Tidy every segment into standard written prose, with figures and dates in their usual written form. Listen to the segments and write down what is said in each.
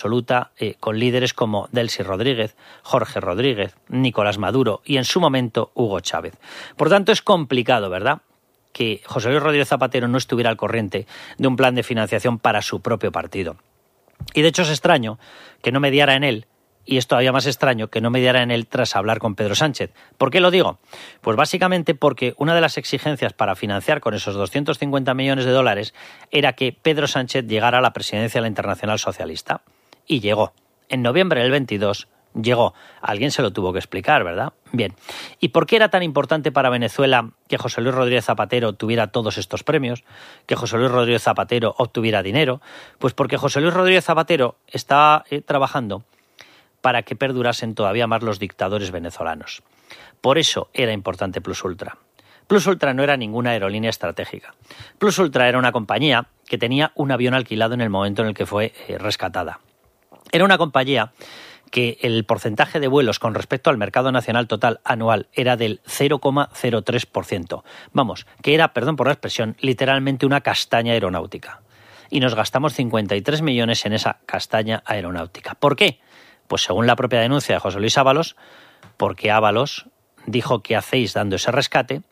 absoluta con líderes como Delcy Rodríguez, Jorge Rodríguez, Nicolás Maduro y en su momento Hugo Chávez. Por tanto, es complicado, ¿verdad?, que José Luis Rodríguez Zapatero no estuviera al corriente de un plan de financiación para su propio partido. Y de hecho es extraño que no mediara en él, y es todavía más extraño que no mediara en él tras hablar con Pedro Sánchez. ¿Por qué lo digo? Pues básicamente porque una de las exigencias para financiar con esos 250 millones de dólares era que Pedro Sánchez llegara a la presidencia de la Internacional Socialista. Y llegó. En noviembre del 22 llegó. Alguien se lo tuvo que explicar, ¿verdad? Bien. ¿Y por qué era tan importante para Venezuela que José Luis Rodríguez Zapatero tuviera todos estos premios? Que José Luis Rodríguez Zapatero obtuviera dinero. Pues porque José Luis Rodríguez Zapatero estaba trabajando para que perdurasen todavía más los dictadores venezolanos. Por eso era importante Plus Ultra. Plus Ultra no era ninguna aerolínea estratégica. Plus Ultra era una compañía que tenía un avión alquilado en el momento en el que fue rescatada. Era una compañía que el porcentaje de vuelos con respecto al mercado nacional total anual era del 0,03%. Vamos, que era, perdón por la expresión, literalmente una castaña aeronáutica. Y nos gastamos 53 millones en esa castaña aeronáutica. ¿Por qué? Pues según la propia denuncia de José Luis Ábalos, porque Ábalos dijo ¿qué hacéis dando ese rescate?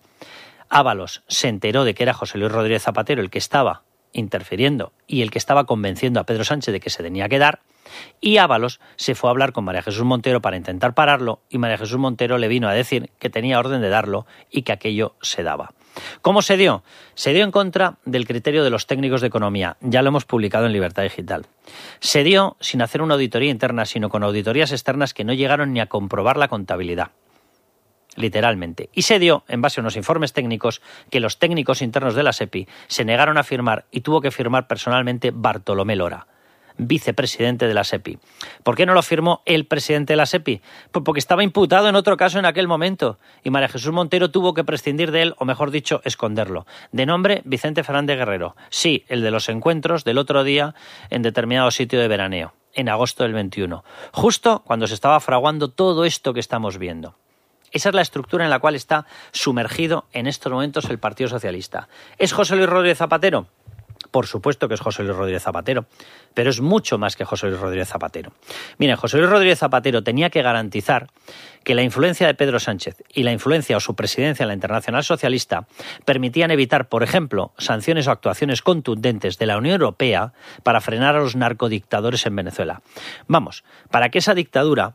Ábalos se enteró de que era José Luis Rodríguez Zapatero el que estaba interfiriendo y el que estaba convenciendo a Pedro Sánchez de que se tenía que dar, y Ábalos se fue a hablar con María Jesús Montero para intentar pararlo, y María Jesús Montero le vino a decir que tenía orden de darlo y que aquello se daba. ¿Cómo se dio? Se dio en contra del criterio de los técnicos de economía. Ya lo hemos publicado en Libertad Digital. Se dio sin hacer una auditoría interna, sino con auditorías externas que no llegaron ni a comprobar la contabilidad. Literalmente. Y se dio en base a unos informes técnicos que los técnicos internos de la SEPI se negaron a firmar y tuvo que firmar personalmente Bartolomé Lora, vicepresidente de la SEPI. ¿Por qué no lo firmó el presidente de la SEPI? Pues porque estaba imputado en otro caso en aquel momento y María Jesús Montero tuvo que prescindir de él, o mejor dicho, esconderlo. De nombre, Vicente Fernández Guerrero. Sí, el de los encuentros del otro día en determinado sitio de veraneo, en agosto del 21, justo cuando se estaba fraguando todo esto que estamos viendo. Esa es la estructura en la cual está sumergido en estos momentos el Partido Socialista. ¿Es José Luis Rodríguez Zapatero? Por supuesto que es José Luis Rodríguez Zapatero, pero es mucho más que José Luis Rodríguez Zapatero. Miren, José Luis Rodríguez Zapatero tenía que garantizar que la influencia de Pedro Sánchez y la influencia o su presidencia en la Internacional Socialista permitían evitar, por ejemplo, sanciones o actuaciones contundentes de la Unión Europea para frenar a los narcodictadores en Venezuela. Vamos, para que esa dictadura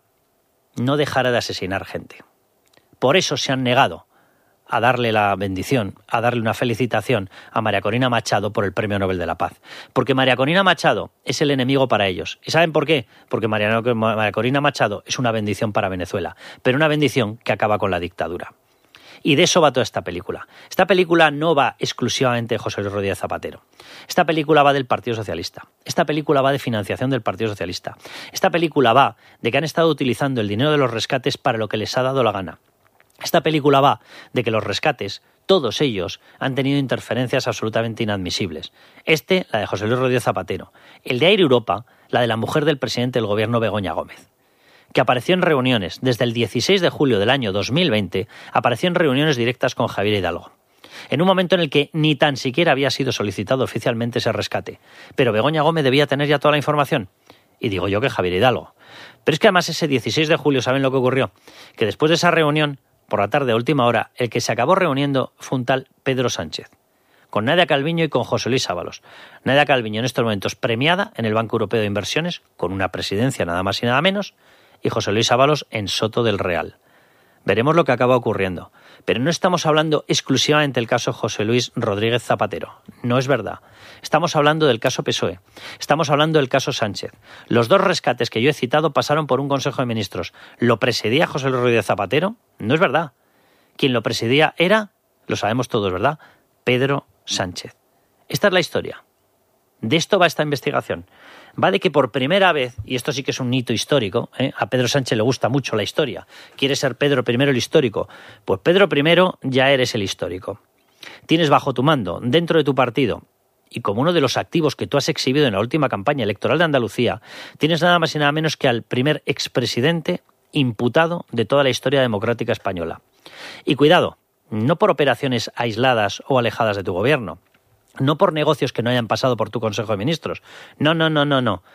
no dejara de asesinar gente. Por eso se han negado a darle la bendición, a darle una felicitación a María Corina Machado por el Premio Nobel de la Paz. Porque María Corina Machado es el enemigo para ellos. ¿Y saben por qué? Porque María Corina Machado es una bendición para Venezuela, pero una bendición que acaba con la dictadura. Y de eso va toda esta película. Esta película no va exclusivamente de José Luis Rodríguez Zapatero. Esta película va del Partido Socialista. Esta película va de financiación del Partido Socialista. Esta película va de que han estado utilizando el dinero de los rescates para lo que les ha dado la gana. Esta película va de que los rescates, todos ellos, han tenido interferencias absolutamente inadmisibles. La de José Luis Rodríguez Zapatero. El de Air Europa, la de la mujer del presidente del gobierno, Begoña Gómez, que apareció en reuniones desde el 16 de julio del año 2020, apareció en reuniones directas con Javier Hidalgo. En un momento en el que ni tan siquiera había sido solicitado oficialmente ese rescate. Pero Begoña Gómez debía tener ya toda la información. Y digo yo que Javier Hidalgo. Pero es que además ese 16 de julio, ¿saben lo que ocurrió? Que después de esa reunión, por la tarde a última hora, el que se acabó reuniendo fue un tal Pedro Sánchez, con Nadia Calviño y con José Luis Ábalos. Nadia Calviño en estos momentos premiada en el Banco Europeo de Inversiones, con una presidencia nada más y nada menos, y José Luis Ábalos en Soto del Real. Veremos lo que acaba ocurriendo. Pero no estamos hablando exclusivamente del caso José Luis Rodríguez Zapatero. No es verdad. Estamos hablando del caso PSOE. Estamos hablando del caso Sánchez. Los dos rescates que yo he citado pasaron por un Consejo de Ministros. ¿Lo presidía José Luis Rodríguez Zapatero? No es verdad. Quien lo presidía era, lo sabemos todos, ¿verdad?, Pedro Sánchez. Esta es la historia. De esto va esta investigación. Va de que por primera vez, y esto sí que es un hito histórico, a Pedro Sánchez le gusta mucho la historia, quiere ser Pedro I el histórico, pues Pedro I ya eres el histórico. Tienes bajo tu mando, dentro de tu partido, y como uno de los activos que tú has exhibido en la última campaña electoral de Andalucía, tienes nada más y nada menos que al primer expresidente imputado de toda la historia democrática española. Y cuidado, no por operaciones aisladas o alejadas de tu gobierno, no por negocios que no hayan pasado por tu Consejo de Ministros. No.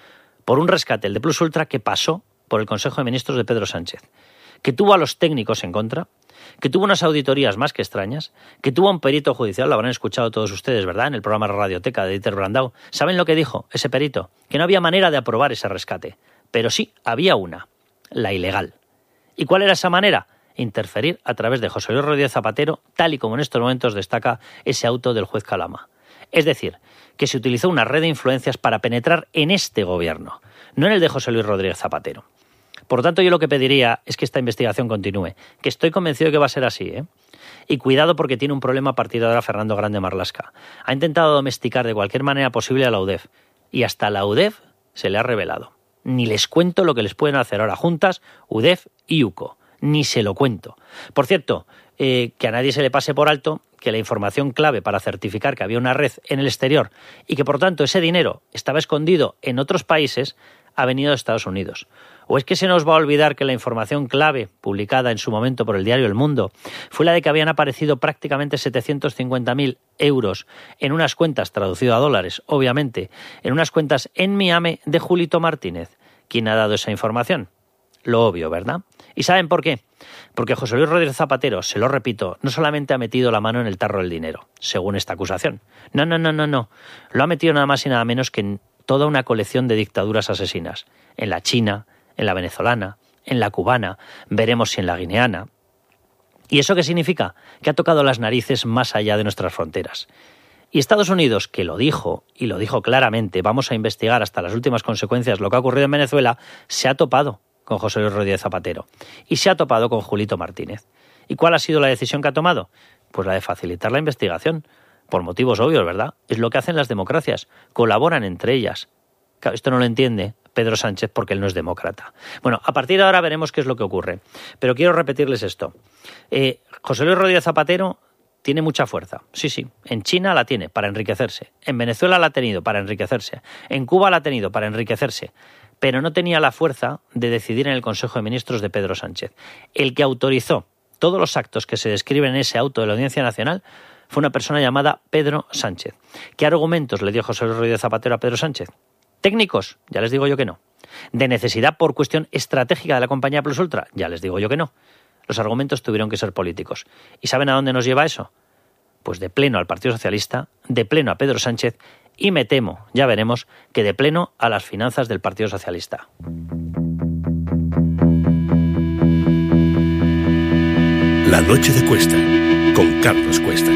por un rescate, el de Plus Ultra, que pasó por el Consejo de Ministros de Pedro Sánchez, que tuvo a los técnicos en contra, que tuvo unas auditorías más que extrañas, que tuvo un perito judicial, lo habrán escuchado todos ustedes, ¿verdad?, en el programa Radioteca de Dieter Brandau. ¿Saben lo que dijo ese perito? Que no había manera de aprobar ese rescate, pero sí había una, la ilegal. ¿Y cuál era esa manera? Interferir a través de José Luis Rodríguez Zapatero, tal y como en estos momentos destaca ese auto del juez Calama. Es decir, que se utilizó una red de influencias para penetrar en este gobierno, no en el de José Luis Rodríguez Zapatero. Por lo tanto, yo lo que pediría es que esta investigación continúe, que estoy convencido de que va a ser así, ¿eh? Y cuidado, porque tiene un problema a partir de ahora Fernando Grande Marlaska. Ha intentado domesticar de cualquier manera posible a la UDEF, y hasta la UDEF se le ha revelado. Ni les cuento lo que les pueden hacer ahora juntas, UDEF y UCO. Ni se lo cuento. Por cierto, que a nadie se le pase por alto que la información clave para certificar que había una red en el exterior y que por tanto ese dinero estaba escondido en otros países ha venido de Estados Unidos. ¿O es que se nos va a olvidar que la información clave publicada en su momento por el diario El Mundo fue la de que habían aparecido prácticamente 750.000 euros en unas cuentas, traducido a dólares, obviamente, en unas cuentas en Miami de Julito Martínez? ¿Quién ha dado esa información? Lo obvio, ¿verdad? ¿Y saben por qué? Porque José Luis Rodríguez Zapatero, se lo repito, no solamente ha metido la mano en el tarro del dinero, según esta acusación. No. Lo ha metido nada más y nada menos que en toda una colección de dictaduras asesinas. En la china, en la venezolana, en la cubana, veremos si en la guineana. ¿Y eso qué significa? Que ha tocado las narices más allá de nuestras fronteras. Y Estados Unidos, que lo dijo, y lo dijo claramente, vamos a investigar hasta las últimas consecuencias lo que ha ocurrido en Venezuela, se ha topado con José Luis Rodríguez Zapatero y se ha topado con Julito Martínez. ¿Y cuál ha sido la decisión que ha tomado? Pues la de facilitar la investigación, por motivos obvios, ¿verdad? Es lo que hacen las democracias, colaboran entre ellas. Claro, esto no lo entiende Pedro Sánchez porque él no es demócrata. Bueno, a partir de ahora veremos qué es lo que ocurre, pero quiero repetirles esto. José Luis Rodríguez Zapatero tiene mucha fuerza, sí, en China la tiene para enriquecerse, en Venezuela la ha tenido para enriquecerse, en Cuba la ha tenido para enriquecerse, pero no tenía la fuerza de decidir en el Consejo de Ministros de Pedro Sánchez. El que autorizó todos los actos que se describen en ese auto de la Audiencia Nacional fue una persona llamada Pedro Sánchez. ¿Qué argumentos le dio José Luis Rodríguez Zapatero a Pedro Sánchez? ¿Técnicos? Ya les digo yo que no. ¿De necesidad por cuestión estratégica de la compañía Plus Ultra? Ya les digo yo que no. Los argumentos tuvieron que ser políticos. ¿Y saben a dónde nos lleva eso? Pues de pleno al Partido Socialista, de pleno a Pedro Sánchez y me temo, ya veremos, que de pleno a las finanzas del Partido Socialista. La noche de Cuesta, con Carlos Cuesta.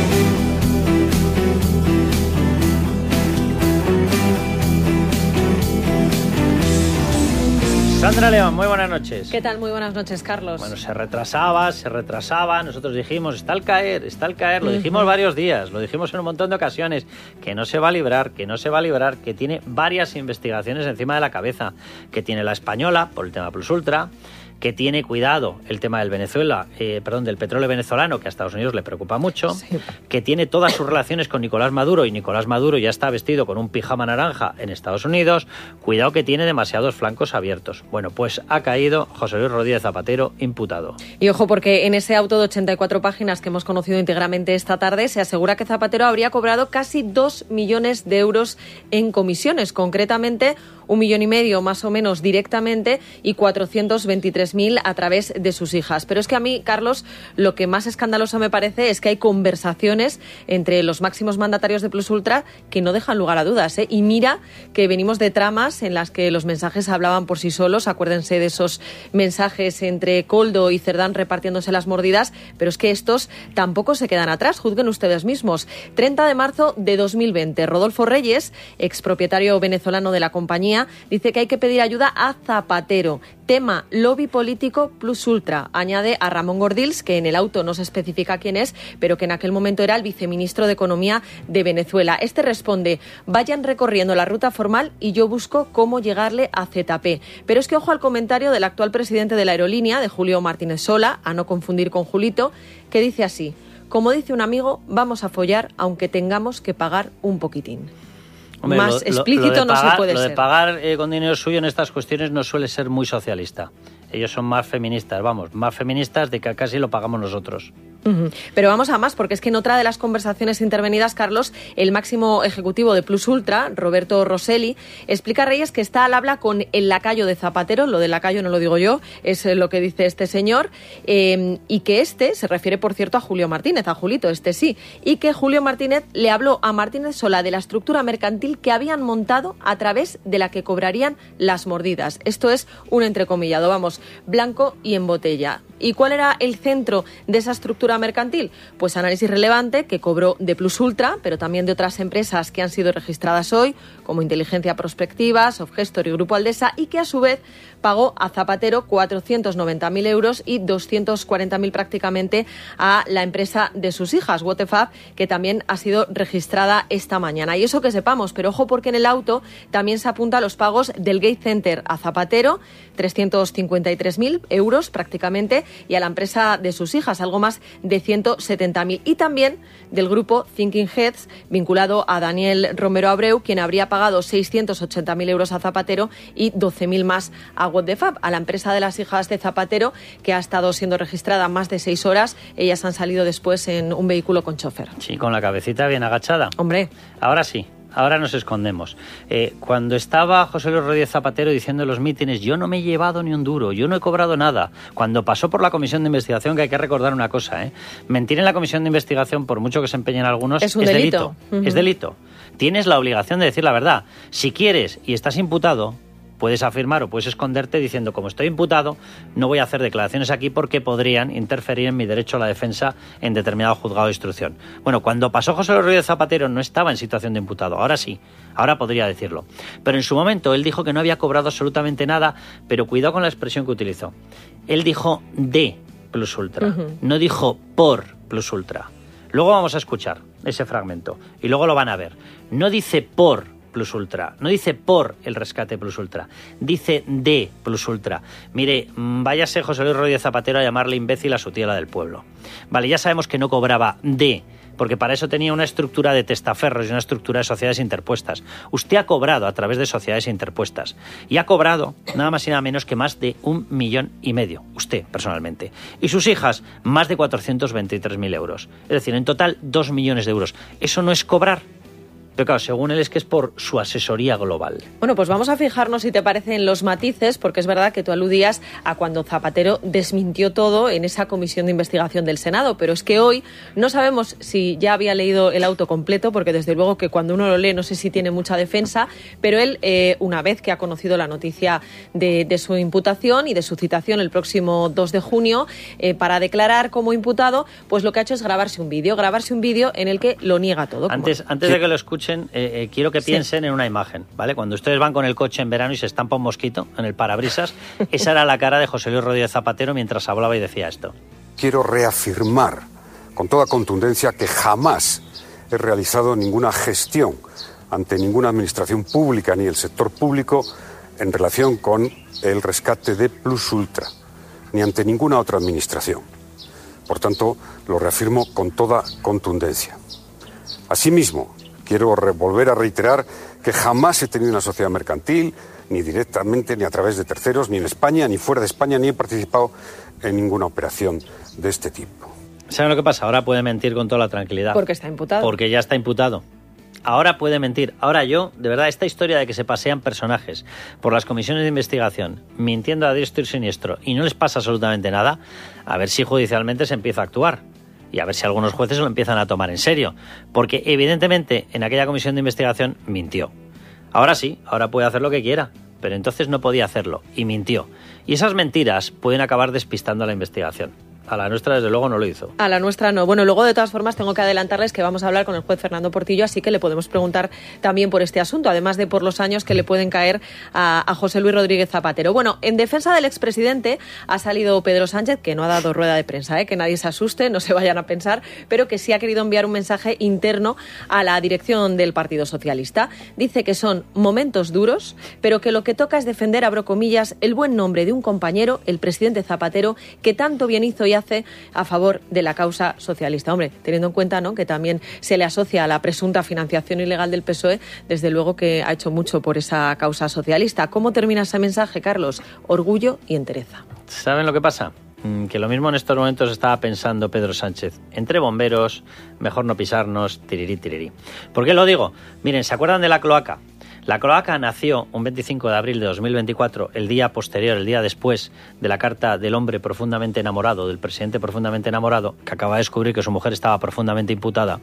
Sandra León, muy buenas noches. ¿Qué tal? Muy buenas noches, Carlos. Bueno, se retrasaba, nosotros dijimos, está al caer, lo dijimos varios días, lo dijimos en un montón de ocasiones, que no se va a librar, que tiene varias investigaciones encima de la cabeza, que tiene la española, por el tema Plus Ultra, que tiene, cuidado, el tema del del petróleo venezolano, que a Estados Unidos le preocupa mucho, sí, que tiene todas sus relaciones con Nicolás Maduro, y Nicolás Maduro ya está vestido con un pijama naranja en Estados Unidos, cuidado que tiene demasiados flancos abiertos. Bueno, pues ha caído José Luis Rodríguez Zapatero imputado. Y ojo, porque en ese auto de 84 páginas que hemos conocido íntegramente esta tarde, se asegura que Zapatero habría cobrado casi 2 millones de euros en comisiones, concretamente 1,5 millones más o menos directamente y 423.000 a través de sus hijas. Pero es que a mí, Carlos, lo que más escandaloso me parece es que hay conversaciones entre los máximos mandatarios de Plus Ultra que no dejan lugar a dudas, ¿eh? Y mira que venimos de tramas en las que los mensajes hablaban por sí solos. Acuérdense de esos mensajes entre Koldo y Cerdán repartiéndose las mordidas, pero es que estos tampoco se quedan atrás. Juzguen ustedes mismos. 30 de marzo de 2020, Rodolfo Reyes, expropietario venezolano de la compañía, dice que hay que pedir ayuda a Zapatero. Tema lobby político Plus Ultra. Añade a Ramón Gordills, que en el auto no se especifica quién es, pero que en aquel momento era el viceministro de Economía de Venezuela. Este responde: vayan recorriendo la ruta formal y yo busco cómo llegarle a ZP. Pero es que ojo al comentario del actual presidente de la aerolínea, de Julio Martínez Sola, a no confundir con Julito, que dice así: como dice un amigo, vamos a follar aunque tengamos que pagar un poquitín. Hombre, más explícito no se puede ser. Lo de pagar con dinero suyo en estas cuestiones no suele ser muy socialista. Ellos son más feministas, vamos, más feministas de que casi lo pagamos nosotros. Pero vamos a más, porque es que en otra de las conversaciones intervenidas, Carlos, el máximo ejecutivo de Plus Ultra, Roberto Rosselli, explica a Reyes que está al habla con el lacayo de Zapatero, lo del lacayo no lo digo yo, es lo que dice este señor, y que se refiere, por cierto, a Julio Martínez, a Julito, sí, y que Julio Martínez le habló a Martínez Sola de la estructura mercantil que habían montado a través de la que cobrarían las mordidas. Esto es un entrecomillado, vamos, blanco y en botella. ¿Y cuál era el centro de esa estructura mercantil? Pues análisis relevante que cobró de Plus Ultra, pero también de otras empresas que han sido registradas hoy, como Inteligencia Prospectiva, Softgestor y Grupo Aldesa, y que a su vez pagó a Zapatero 490.000 euros y 240.000 prácticamente a la empresa de sus hijas, Waterfab, que también ha sido registrada esta mañana. Y eso que sepamos, pero ojo porque en el auto también se apunta a los pagos del Gate Center a Zapatero, 353.000 euros prácticamente, y a la empresa de sus hijas, algo más de 170.000. Y también del grupo Thinking Heads, vinculado a Daniel Romero Abreu, quien habría pagado 680.000 euros a Zapatero y 12.000 más a Waterfab, a la empresa de las hijas de Zapatero, que ha estado siendo registrada más de 6 horas. Ellas han salido después en un vehículo con chofer. Sí, con la cabecita bien agachada. Hombre. Ahora sí. Ahora nos escondemos. Cuando estaba José Luis Rodríguez Zapatero diciendo en los mítines, yo no me he llevado ni un duro, yo no he cobrado nada. Cuando pasó por la comisión de investigación, que hay que recordar una cosa, mentir en la comisión de investigación, por mucho que se empeñen algunos, es un delito. Es delito. Tienes la obligación de decir la verdad. Si quieres y estás imputado, puedes afirmar o puedes esconderte diciendo, como estoy imputado, no voy a hacer declaraciones aquí porque podrían interferir en mi derecho a la defensa en determinado juzgado de instrucción. Bueno, cuando pasó José Luis Rodríguez Zapatero no estaba en situación de imputado, ahora sí, ahora podría decirlo. Pero en su momento él dijo que no había cobrado absolutamente nada, pero cuidado con la expresión que utilizó. Él dijo de Plus Ultra, no dijo por Plus Ultra. Luego vamos a escuchar ese fragmento y luego lo van a ver. No dice por Plus Ultra, no dice por el rescate Plus Ultra, dice de Plus Ultra. Mire, váyase José Luis Rodríguez Zapatero a llamarle imbécil a su tía la del pueblo. Vale, ya sabemos que no cobraba de, porque para eso tenía una estructura de testaferros y una estructura de sociedades interpuestas. Usted ha cobrado a través de sociedades interpuestas y ha cobrado nada más y nada menos que más de 1,5 millones, usted personalmente. Y sus hijas, más de 423.000 euros. Es decir, en total 2 millones de euros. ¿Eso no es cobrar? Pero claro, según él es que es por su asesoría global. Bueno, pues vamos a fijarnos, si te parece, en los matices, porque es verdad que tú aludías a cuando Zapatero desmintió todo en esa comisión de investigación del Senado, pero es que hoy no sabemos si ya había leído el auto completo, porque desde luego que cuando uno lo lee no sé si tiene mucha defensa, pero él, una vez que ha conocido la noticia de su imputación y de su citación el próximo 2 de junio para declarar como imputado, pues lo que ha hecho es grabarse un vídeo en el que lo niega todo. Antes de que lo escuchen, quiero que piensen en una imagen, ¿vale? Cuando ustedes van con el coche en verano y se estampa un mosquito en el parabrisas, esa era la cara de José Luis Rodríguez Zapatero mientras hablaba y decía esto. Quiero reafirmar con toda contundencia que jamás he realizado ninguna gestión ante ninguna administración pública ni el sector público en relación con el rescate de Plus Ultra, ni ante ninguna otra administración. Por tanto, lo reafirmo con toda contundencia. Asimismo, quiero volver a reiterar que jamás he tenido una sociedad mercantil, ni directamente, ni a través de terceros, ni en España, ni fuera de España, ni he participado en ninguna operación de este tipo. ¿Saben lo que pasa? Ahora puede mentir con toda la tranquilidad. Porque está imputado. Porque ya está imputado. Ahora puede mentir. Ahora yo, de verdad, esta historia de que se pasean personajes por las comisiones de investigación, mintiendo a diestro y siniestro, y no les pasa absolutamente nada, a ver si judicialmente se empieza a actuar. Y a ver si algunos jueces lo empiezan a tomar en serio. Porque evidentemente en aquella comisión de investigación mintió. Ahora sí, ahora puede hacer lo que quiera, pero entonces no podía hacerlo y mintió. Y esas mentiras pueden acabar despistando a la investigación. A la nuestra, desde luego, no lo hizo. A la nuestra no. Bueno, luego, de todas formas, tengo que adelantarles que vamos a hablar con el juez Fernando Portillo, así que le podemos preguntar también por este asunto, además de por los años que le pueden caer a José Luis Rodríguez Zapatero. Bueno, en defensa del expresidente ha salido Pedro Sánchez, que no ha dado rueda de prensa, que nadie se asuste, no se vayan a pensar, pero que sí ha querido enviar un mensaje interno a la dirección del Partido Socialista. Dice que son momentos duros, pero que lo que toca es defender, abro comillas, el buen nombre de un compañero, el presidente Zapatero, que tanto bien hizo y hace hace a favor de la causa socialista. Hombre, teniendo en cuenta, ¿no?, que también se le asocia a la presunta financiación ilegal del PSOE, desde luego que ha hecho mucho por esa causa socialista. ¿Cómo termina ese mensaje, Carlos? Orgullo y entereza. ¿Saben lo que pasa? Que lo mismo en estos momentos estaba pensando Pedro Sánchez. Entre bomberos, mejor no pisarnos, tirirí, tirirí. ¿Por qué lo digo? Miren, ¿se acuerdan de la cloaca? La cloaca nació un 25 de abril de 2024, el día posterior, el día después de la carta del hombre profundamente enamorado, del presidente profundamente enamorado, que acaba de descubrir que su mujer estaba profundamente imputada.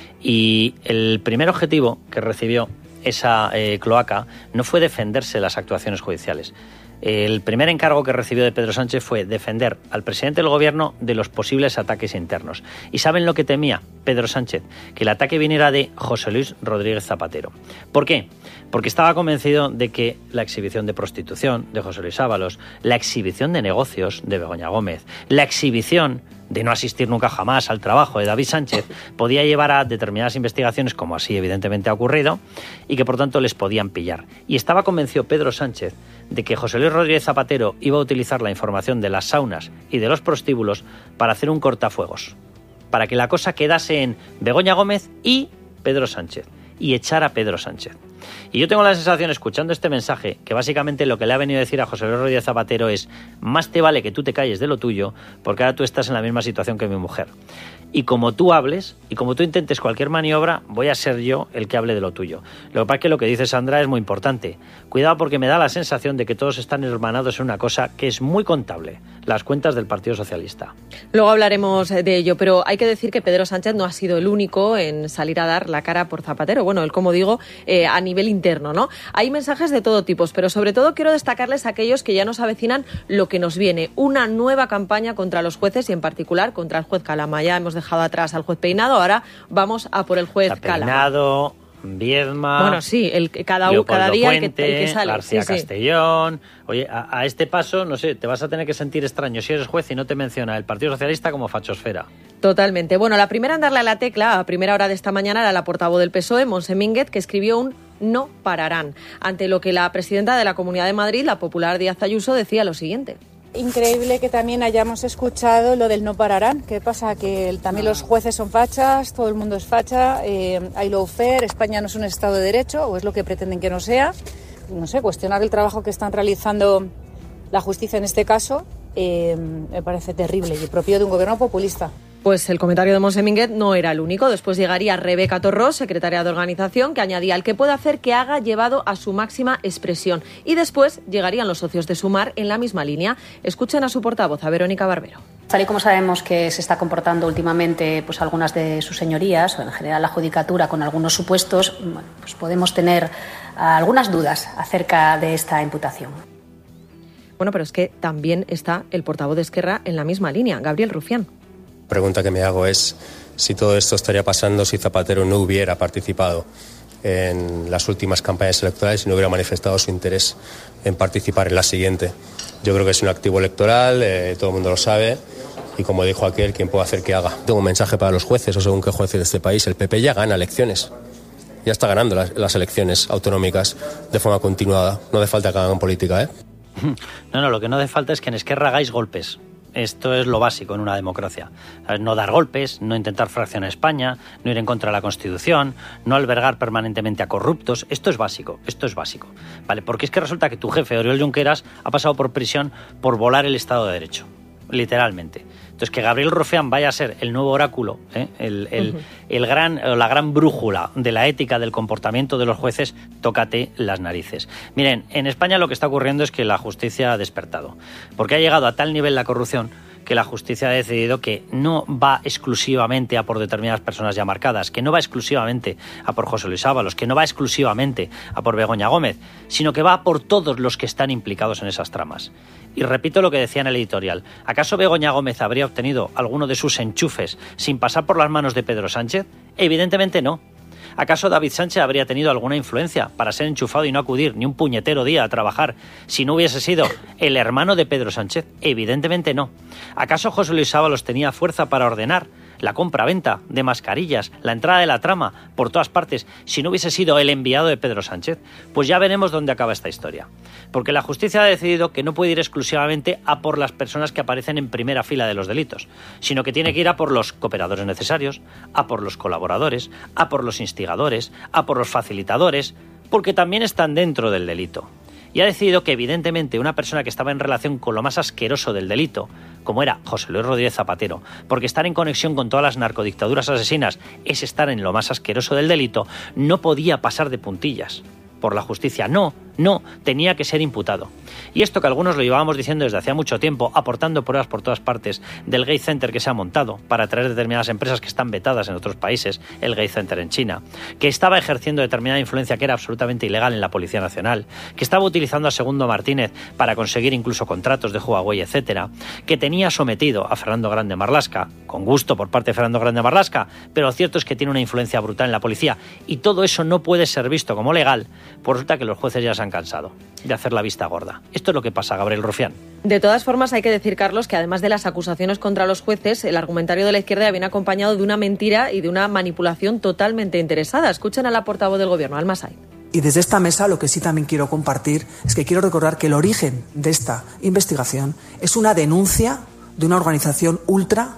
Y el primer objetivo que recibió esa cloaca no fue defenderse de las actuaciones judiciales. El primer encargo que recibió de Pedro Sánchez fue defender al presidente del gobierno de los posibles ataques internos. ¿Y saben lo que temía Pedro Sánchez? Que el ataque viniera de José Luis Rodríguez Zapatero. ¿Por qué? Porque estaba convencido de que la exhibición de prostitución de José Luis Ábalos, la exhibición de negocios de Begoña Gómez, la exhibición de no asistir nunca jamás al trabajo de David Sánchez podía llevar a determinadas investigaciones, como así evidentemente ha ocurrido, y que por tanto les podían pillar. Y estaba convencido Pedro Sánchez de que José Luis Rodríguez Zapatero iba a utilizar la información de las saunas y de los prostíbulos para hacer un cortafuegos, para que la cosa quedase en Begoña Gómez y Pedro Sánchez, y echar a Pedro Sánchez. Y yo tengo la sensación, escuchando este mensaje, que básicamente lo que le ha venido a decir a José Luis Rodríguez Zapatero es: más te vale que tú te calles de lo tuyo, porque ahora tú estás en la misma situación que mi mujer. Y como tú hables, y como tú intentes cualquier maniobra, voy a ser yo el que hable de lo tuyo. Lo que pasa es que lo que dice Sandra es muy importante. Cuidado, porque me da la sensación de que todos están hermanados en una cosa que es muy contable: las cuentas del Partido Socialista. Luego hablaremos de ello, pero hay que decir que Pedro Sánchez no ha sido el único en salir a dar la cara por Zapatero. Bueno, él, como digo, a nivel interno, ¿no? Hay mensajes de todo tipo, pero sobre todo quiero destacarles aquellos que ya nos avecinan lo que nos viene: una nueva campaña contra los jueces y en particular contra el juez Calama. Ya hemos dejado atrás al juez Peinado, ahora vamos a por el juez Calama. Peinado, Viedma, bueno, sí, cada día Puente, el que sale. García Castellón. Oye, a este paso, no sé, te vas a tener que sentir extraño si eres juez y no te menciona el Partido Socialista como fachosfera. Totalmente. Bueno, la primera en darle a la tecla a primera hora de esta mañana era la portavoz del PSOE, Montse Mínguez, que escribió un "no pararán", ante lo que la presidenta de la Comunidad de Madrid, la popular Díaz Ayuso, decía lo siguiente: increíble que también hayamos escuchado lo del no pararán. ¿Qué pasa? Que también los jueces son fachas, todo el mundo es facha, hay lawfare, España no es un Estado de Derecho, o es lo que pretenden que no sea. No sé, cuestionar el trabajo que están realizando la justicia en este caso me parece terrible y propio de un gobierno populista. Pues el comentario de Montse Mínguez no era el único. Después llegaría Rebeca Torrós, secretaria de organización, que añadía: el que puede hacer que haga, llevado a su máxima expresión. Y después llegarían los socios de Sumar en la misma línea. Escuchen a su portavoz, a Verónica Barbero. Tal y como sabemos que se está comportando últimamente pues algunas de sus señorías, o en general la judicatura, con algunos supuestos, bueno, pues podemos tener algunas dudas acerca de esta imputación. Bueno, pero es que también está el portavoz de Esquerra en la misma línea, Gabriel Rufián. La pregunta que me hago es si todo esto estaría pasando si Zapatero no hubiera participado en las últimas campañas electorales y no hubiera manifestado su interés en participar en la siguiente. Yo creo que es un activo electoral, todo el mundo lo sabe, y como dijo aquel, ¿quién puede hacer que haga? Tengo un mensaje para los jueces, o según qué jueces de este país: el PP ya gana elecciones. Ya está ganando las elecciones autonómicas de forma continuada. No hace falta que hagan política, ¿eh? No, lo que no hace falta es que en Esquerra hagáis golpes. Esto es lo básico en una democracia. No dar golpes, no intentar fraccionar España, no ir en contra de la Constitución, no albergar permanentemente a corruptos. Esto es básico. Vale, porque es que resulta que tu jefe, Oriol Junqueras, ha pasado por prisión por volar el Estado de Derecho. Literalmente. Entonces, que Gabriel Rufián vaya a ser el nuevo oráculo, la gran brújula de la ética del comportamiento de los jueces, tócate las narices. Miren, en España lo que está ocurriendo es que la justicia ha despertado, porque ha llegado a tal nivel la corrupción que la justicia ha decidido que no va exclusivamente a por determinadas personas ya marcadas, que no va exclusivamente a por José Luis Ábalos, que no va exclusivamente a por Begoña Gómez, sino que va a por todos los que están implicados en esas tramas. Y repito lo que decía en el editorial: ¿acaso Begoña Gómez habría obtenido alguno de sus enchufes sin pasar por las manos de Pedro Sánchez? Evidentemente no. ¿Acaso David Sánchez habría tenido alguna influencia para ser enchufado y no acudir ni un puñetero día a trabajar si no hubiese sido el hermano de Pedro Sánchez? Evidentemente no. ¿Acaso José Luis Ábalos tenía fuerza para ordenar la compra-venta de mascarillas, la entrada de la trama por todas partes, si no hubiese sido el enviado de Pedro Sánchez, pues ya veremos dónde acaba esta historia. Porque la justicia ha decidido que no puede ir exclusivamente a por las personas que aparecen en primera fila de los delitos, sino que tiene que ir a por los cooperadores necesarios, a por los colaboradores, a por los instigadores, a por los facilitadores, porque también están dentro del delito. Y ha decidido que, evidentemente, una persona que estaba en relación con lo más asqueroso del delito, como era José Luis Rodríguez Zapatero, porque estar en conexión con todas las narcodictaduras asesinas es estar en lo más asqueroso del delito, no podía pasar de puntillas por la justicia. No, tenía que ser imputado. Y esto que algunos lo llevábamos diciendo desde hacía mucho tiempo, aportando pruebas por todas partes del Gate Center que se ha montado para atraer determinadas empresas que están vetadas en otros países, el Gate Center en China, que estaba ejerciendo determinada influencia que era absolutamente ilegal en la Policía Nacional, que estaba utilizando a Segundo Martínez para conseguir incluso contratos de Huawei, etcétera, que tenía sometido a Fernando Grande Marlaska, con gusto por parte de Fernando Grande Marlaska, pero lo cierto es que tiene una influencia brutal en la policía, y todo eso no puede ser visto como legal, pues resulta que los jueces ya se han cansado de hacer la vista gorda. Esto es lo que pasa, Gabriel Rufián. De todas formas, hay que decir, Carlos, que además de las acusaciones contra los jueces, el argumentario de la izquierda viene acompañado de una mentira y de una manipulación totalmente interesada. Escuchen a la portavoz del Gobierno, Alma Sainz. Y desde esta mesa lo que sí también quiero compartir es que quiero recordar que el origen de esta investigación es una denuncia de una organización ultra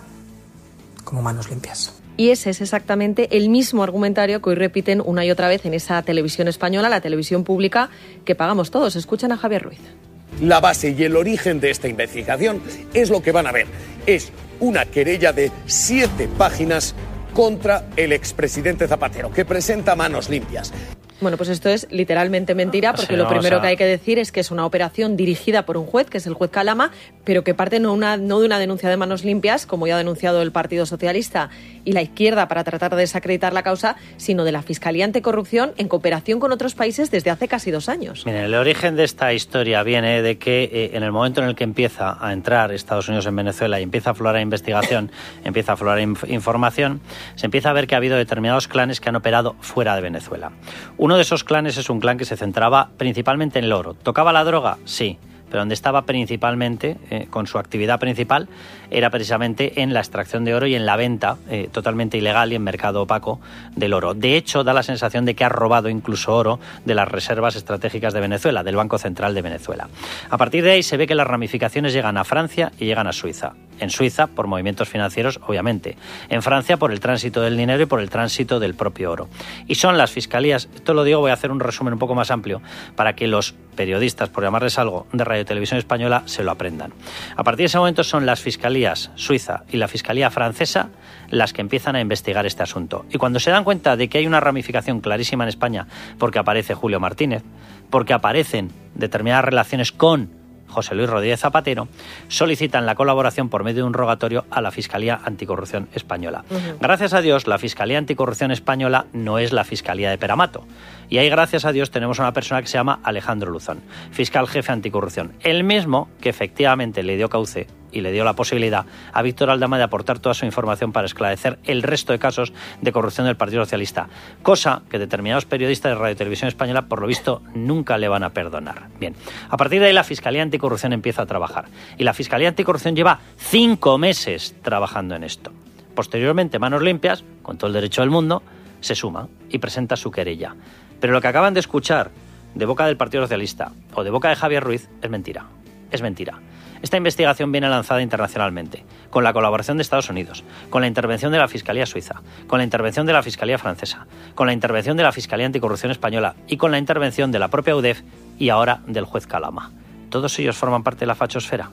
como Manos Limpias. Y ese es exactamente el mismo argumentario que hoy repiten una y otra vez en esa televisión española, la televisión pública, que pagamos todos. Escuchen a Javier Ruiz. La base y el origen de esta investigación es lo que van a ver. Es una querella de 7 páginas contra el expresidente Zapatero, que presenta Manos Limpias. Bueno, pues esto es literalmente mentira, porque lo primero que hay que decir es que es una operación dirigida por un juez, que es el juez Calama, pero que parte no de una denuncia de Manos Limpias, como ya ha denunciado el Partido Socialista y la izquierda para tratar de desacreditar la causa, sino de la Fiscalía Anticorrupción en cooperación con otros países desde hace casi 2 años. Miren, el origen de esta historia viene de que en el momento en el que empieza a entrar Estados Unidos en Venezuela y empieza a aflorar investigación, empieza a aflorar información, se empieza a ver que ha habido determinados clanes que han operado fuera de Venezuela. Uno de esos clanes es un clan que se centraba principalmente en el oro. ¿Tocaba la droga? Sí. Pero donde estaba principalmente, con su actividad principal, era precisamente en la extracción de oro y en la venta totalmente ilegal y en mercado opaco del oro. De hecho, da la sensación de que ha robado incluso oro de las reservas estratégicas de Venezuela, del Banco Central de Venezuela. A partir de ahí se ve que las ramificaciones llegan a Francia y llegan a Suiza. En Suiza, por movimientos financieros, obviamente. En Francia, por el tránsito del dinero y por el tránsito del propio oro. Y son las fiscalías, esto lo digo, voy a hacer un resumen un poco más amplio, para que los periodistas, por llamarles algo, de Radio y Televisión Española se lo aprendan. A partir de ese momento son las fiscalías suiza y la fiscalía francesa las que empiezan a investigar este asunto. Y cuando se dan cuenta de que hay una ramificación clarísima en España, porque aparece Julio Martínez, porque aparecen determinadas relaciones con José Luis Rodríguez Zapatero, solicitan la colaboración por medio de un rogatorio a la Fiscalía Anticorrupción Española. Gracias a Dios, la Fiscalía Anticorrupción Española no es la Fiscalía de Peramato. Y ahí, gracias a Dios, tenemos a una persona que se llama Alejandro Luzón, fiscal jefe anticorrupción. El mismo que efectivamente le dio cauce y le dio la posibilidad a Víctor Aldama de aportar toda su información para esclarecer el resto de casos de corrupción del Partido Socialista, cosa que determinados periodistas de Radio y Televisión Española, por lo visto, nunca le van a perdonar. Bien, a partir de ahí la Fiscalía Anticorrupción empieza a trabajar y la Fiscalía Anticorrupción lleva 5 meses trabajando en esto. Posteriormente, Manos Limpias, con todo el derecho del mundo, se suma y presenta su querella. Pero lo que acaban de escuchar de boca del Partido Socialista o de boca de Javier Ruiz es mentira. Es mentira. Esta investigación viene lanzada internacionalmente, con la colaboración de Estados Unidos, con la intervención de la Fiscalía Suiza, con la intervención de la Fiscalía Francesa, con la intervención de la Fiscalía Anticorrupción Española y con la intervención de la propia UDEF y ahora del juez Calama. ¿Todos ellos forman parte de la fachosfera?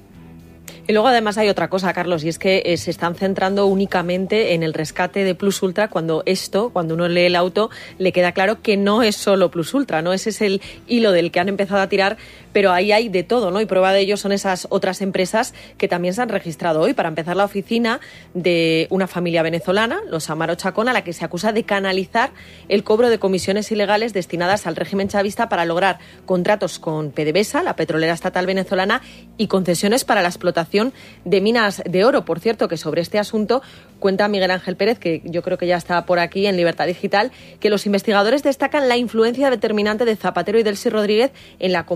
Y luego además hay otra cosa, Carlos, y es que se están centrando únicamente en el rescate de Plus Ultra cuando uno lee el auto, le queda claro que no es solo Plus Ultra, ¿no? Ese es el hilo del que han empezado a tirar, pero ahí hay de todo, ¿no? Y prueba de ello son esas otras empresas que también se han registrado hoy. Para empezar, la oficina de una familia venezolana, los Amaro Chacón, a la que se acusa de canalizar el cobro de comisiones ilegales destinadas al régimen chavista para lograr contratos con PDVSA, la petrolera estatal venezolana, y concesiones para la explotación de minas de oro. Por cierto, que sobre este asunto cuenta Miguel Ángel Pérez, que yo creo que ya está por aquí en Libertad Digital, que los investigadores destacan la influencia determinante de Zapatero y Delcy Rodríguez en la compraventa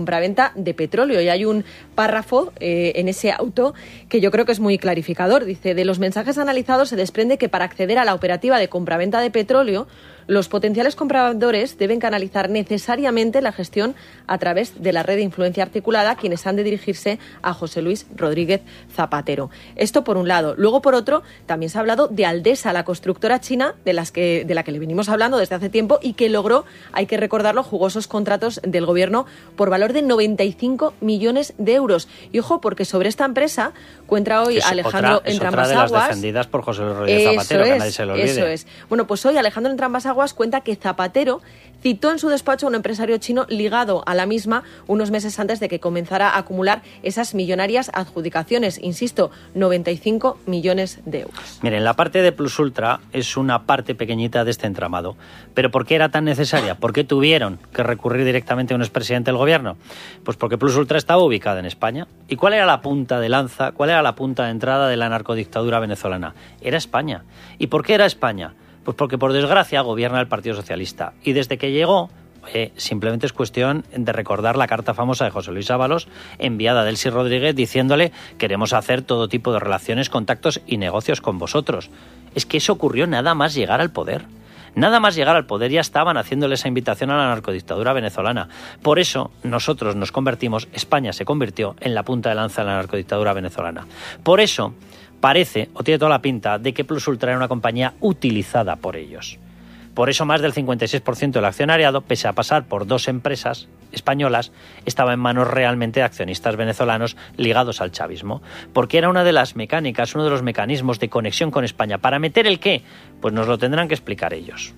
compra de petróleo. Y hay un párrafo en ese auto que yo creo que es muy clarificador. Dice, de los mensajes analizados se desprende que para acceder a la operativa de compraventa de petróleo, los potenciales compradores deben canalizar necesariamente la gestión a través de la red de influencia articulada, quienes han de dirigirse a José Luis Rodríguez Zapatero. Esto por un lado. Luego, por otro, también se ha hablado de Aldesa, la constructora china de la que le venimos hablando desde hace tiempo y que logró, hay que recordarlo, jugosos contratos del gobierno por valor de 95 millones de euros. Y ojo, porque sobre esta empresa cuenta hoy Alejandro Entrambas Aguas. Es otra de las defendidas por José Luis Rodríguez Zapatero, que nadie se lo olvide. Eso es. Bueno, pues hoy Alejandro Entrambas Aguas cuenta que Zapatero citó en su despacho a un empresario chino ligado a la misma unos meses antes de que comenzara a acumular esas millonarias adjudicaciones. Insisto, 95 millones de euros. Miren, la parte de Plus Ultra es una parte pequeñita de este entramado. ¿Pero por qué era tan necesaria? ¿Por qué tuvieron que recurrir directamente a un expresidente del gobierno? Pues porque Plus Ultra estaba ubicada en España. ¿Y cuál era la punta de lanza? ¿Cuál era la punta de entrada de la narcodictadura venezolana? Era España. ¿Y por qué era España? Pues porque, por desgracia, gobierna el Partido Socialista. Y desde que llegó, simplemente es cuestión de recordar la carta famosa de José Luis Ábalos, enviada a Delcy Rodríguez, diciéndole: queremos hacer todo tipo de relaciones, contactos y negocios con vosotros. Es que eso ocurrió nada más llegar al poder. Nada más llegar al poder ya estaban haciéndole esa invitación a la narcodictadura venezolana. Por eso nosotros nos convertimos, España se convirtió en la punta de lanza de la narcodictadura venezolana. Por eso parece, o tiene toda la pinta, de que Plus Ultra era una compañía utilizada por ellos. Por eso más del 56% del accionariado, pese a pasar por dos empresas españolas, estaba en manos realmente de accionistas venezolanos ligados al chavismo. Porque era una de las mecánicas, uno de los mecanismos de conexión con España. ¿Para meter el qué? Pues nos lo tendrán que explicar ellos.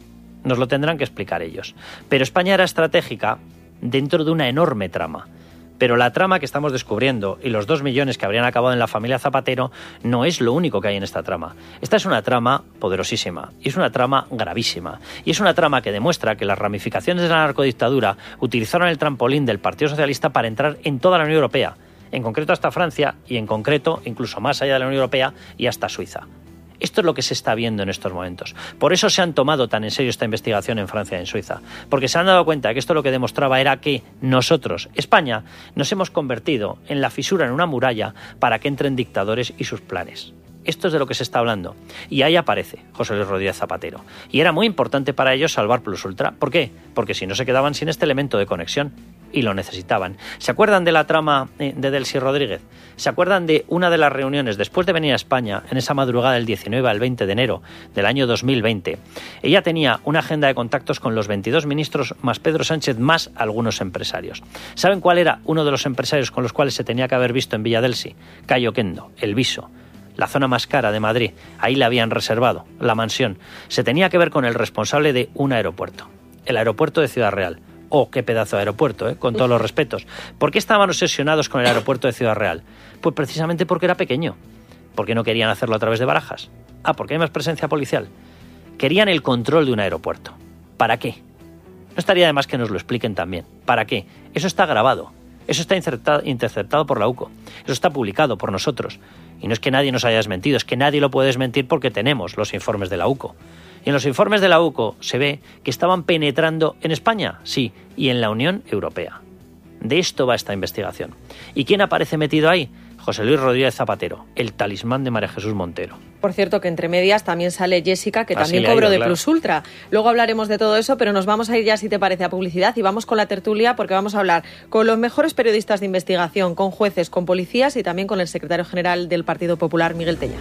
Pero España era estratégica dentro de una enorme trama. Pero la trama que estamos descubriendo y los 2 millones que habrían acabado en la familia Zapatero no es lo único que hay en esta trama. Esta es una trama poderosísima y es una trama gravísima. Y es una trama que demuestra que las ramificaciones de la narcodictadura utilizaron el trampolín del Partido Socialista para entrar en toda la Unión Europea, en concreto hasta Francia y en concreto incluso más allá de la Unión Europea y hasta Suiza. Esto es lo que se está viendo en estos momentos. Por eso se han tomado tan en serio esta investigación en Francia y en Suiza. Porque se han dado cuenta de que esto lo que demostraba era que nosotros, España, nos hemos convertido en la fisura en una muralla para que entren dictadores y sus planes. Esto es de lo que se está hablando. Y ahí aparece José Luis Rodríguez Zapatero. Y era muy importante para ellos salvar Plus Ultra. ¿Por qué? Porque si no se quedaban sin este elemento de conexión. Y lo necesitaban. ¿Se acuerdan de la trama de Delcy Rodríguez? ¿Se acuerdan de una de las reuniones después de venir a España en esa madrugada del 19 al 20 de enero del año 2020? Ella tenía una agenda de contactos con los 22 ministros más Pedro Sánchez más algunos empresarios. ¿Saben cuál era uno de los empresarios con los cuales se tenía que haber visto en Villa Delcy? Cayo Oquendo, El Viso. La zona más cara de Madrid. Ahí le habían reservado la mansión. Se tenía que ver con el responsable de un aeropuerto. El aeropuerto de Ciudad Real. Oh, qué pedazo de aeropuerto, con todos los respetos. ¿Por qué estaban obsesionados con el aeropuerto de Ciudad Real? Pues precisamente porque era pequeño. ¿Por qué no querían hacerlo a través de Barajas? Porque hay más presencia policial. Querían el control de un aeropuerto. ¿Para qué? No estaría de más que nos lo expliquen también. ¿Para qué? Eso está grabado. Eso está interceptado por la UCO. Eso está publicado por nosotros. Y no es que nadie nos haya desmentido, es que nadie lo puede desmentir porque tenemos los informes de la UCO. Y en los informes de la UCO se ve que estaban penetrando en España, sí, y en la Unión Europea. De esto va esta investigación. ¿Y quién aparece metido ahí? José Luis Rodríguez Zapatero, el talismán de María Jesús Montero. Por cierto, que entre medias también sale Jessica, que también cobró de Plus Ultra. Luego hablaremos de todo eso, pero nos vamos a ir ya, si te parece, a publicidad y vamos con la tertulia, porque vamos a hablar con los mejores periodistas de investigación, con jueces, con policías y también con el secretario general del Partido Popular, Miguel Tellado.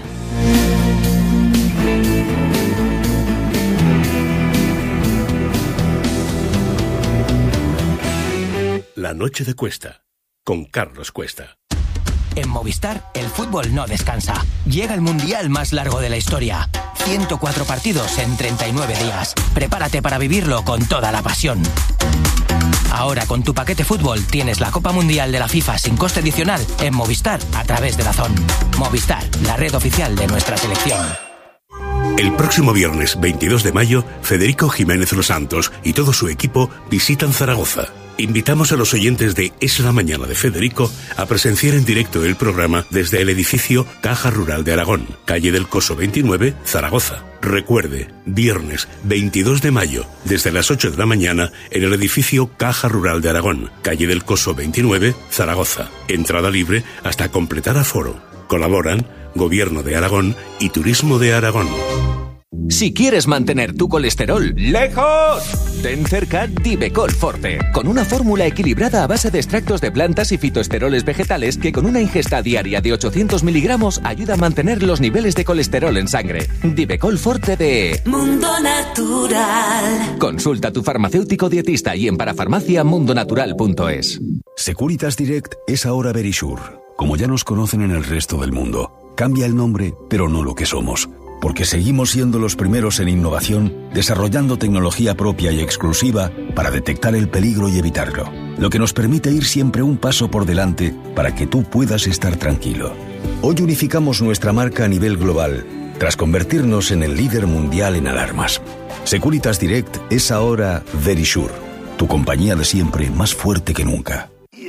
La noche de Cuesta, con Carlos Cuesta. En Movistar, el fútbol no descansa. Llega el mundial más largo de la historia. 104 partidos en 39 días. Prepárate para vivirlo con toda la pasión. Ahora con tu paquete fútbol tienes la Copa Mundial de la FIFA sin coste adicional en Movistar a través de DAZN. Movistar, la red oficial de nuestra selección. El próximo viernes 22 de mayo, Federico Jiménez Los Santos y todo su equipo visitan Zaragoza. Invitamos a los oyentes de Es la Mañana de Federico a presenciar en directo el programa desde el edificio Caja Rural de Aragón, calle del Coso 29, Zaragoza. Recuerde, viernes 22 de mayo, desde las 8 de la mañana, en el edificio Caja Rural de Aragón, calle del Coso 29, Zaragoza. Entrada libre hasta completar aforo. Colaboran Gobierno de Aragón y Turismo de Aragón. Si quieres mantener tu colesterol lejos, ten cerca Divecol Forte, con una fórmula equilibrada a base de extractos de plantas y fitoesteroles vegetales que con una ingesta diaria de 800 miligramos ayuda a mantener los niveles de colesterol en sangre. Divecol Forte de Mundo Natural. Consulta a tu farmacéutico dietista y en parafarmaciamundonatural.es. Securitas Direct es ahora Verisure. Como ya nos conocen en el resto del mundo, cambia el nombre, pero no lo que somos. Porque seguimos siendo los primeros en innovación, desarrollando tecnología propia y exclusiva para detectar el peligro y evitarlo. Lo que nos permite ir siempre un paso por delante para que tú puedas estar tranquilo. Hoy unificamos nuestra marca a nivel global, tras convertirnos en el líder mundial en alarmas. Securitas Direct es ahora Verisure, tu compañía de siempre más fuerte que nunca.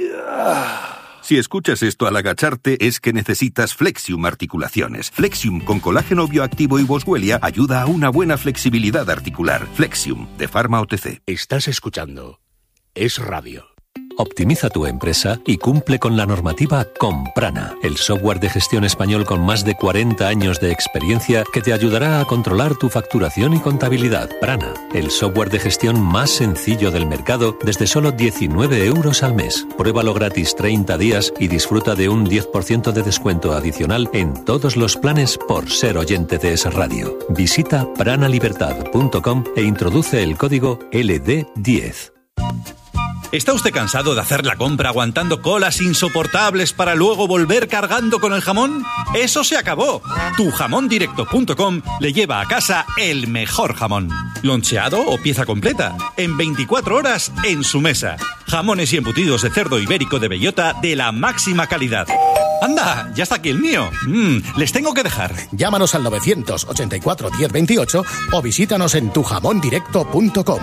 Si escuchas esto al agacharte es que necesitas Flexium Articulaciones. Flexium con colágeno bioactivo y boswellia ayuda a una buena flexibilidad articular. Flexium, de Pharma OTC. Estás escuchando Es Radio. Optimiza tu empresa y cumple con la normativa con Prana, el software de gestión español con más de 40 años de experiencia que te ayudará a controlar tu facturación y contabilidad. Prana, el software de gestión más sencillo del mercado desde solo 19 euros al mes. Pruébalo gratis 30 días y disfruta de un 10% de descuento adicional en todos los planes por ser oyente de Es Radio. Visita pranalibertad.com e introduce el código LD10. ¿Está usted cansado de hacer la compra aguantando colas insoportables para luego volver cargando con el jamón? ¡Eso se acabó! Tujamondirecto.com le lleva a casa el mejor jamón. Loncheado o pieza completa, en 24 horas en su mesa. Jamones y embutidos de cerdo ibérico de bellota de la máxima calidad. ¡Anda! ¡Ya está aquí el mío! Les tengo que dejar. Llámanos al 984 1028 o visítanos en tujamondirecto.com.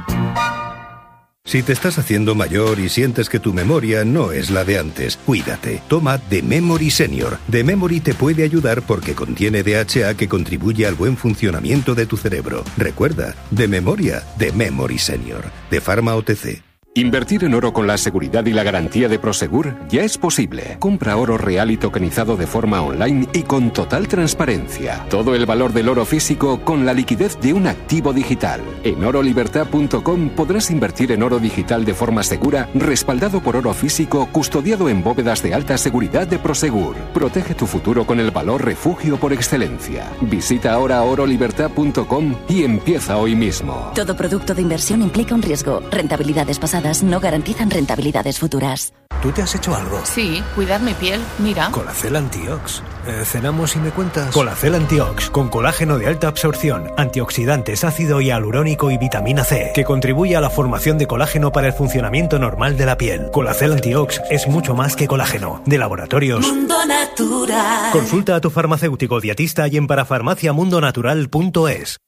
Si te estás haciendo mayor y sientes que tu memoria no es la de antes, cuídate. Toma The Memory Senior. The Memory te puede ayudar porque contiene DHA que contribuye al buen funcionamiento de tu cerebro. Recuerda, de memoria, The Memory Senior, de Pharma OTC. Invertir en oro con la seguridad y la garantía de Prosegur ya es posible. Compra oro real y tokenizado de forma online y con total transparencia. Todo el valor del oro físico con la liquidez de un activo digital. En orolibertad.com podrás invertir en oro digital de forma segura, respaldado por oro físico, custodiado en bóvedas de alta seguridad de Prosegur. Protege tu futuro con el valor refugio por excelencia. Visita ahora orolibertad.com y empieza hoy mismo. Todo producto de inversión implica un riesgo. Rentabilidades pasadas no garantizan rentabilidades futuras. ¿Tú te has hecho algo? Sí, cuidar mi piel, mira. Colacel Antiox. ¿Cenamos y me cuentas? Colacel Antiox, con colágeno de alta absorción, antioxidantes, ácido hialurónico y vitamina C, que contribuye a la formación de colágeno para el funcionamiento normal de la piel. Colacel Antiox es mucho más que colágeno. De Laboratorios Mundo Natural. Consulta a tu farmacéutico dietista y en parafarmaciamundonatural.es.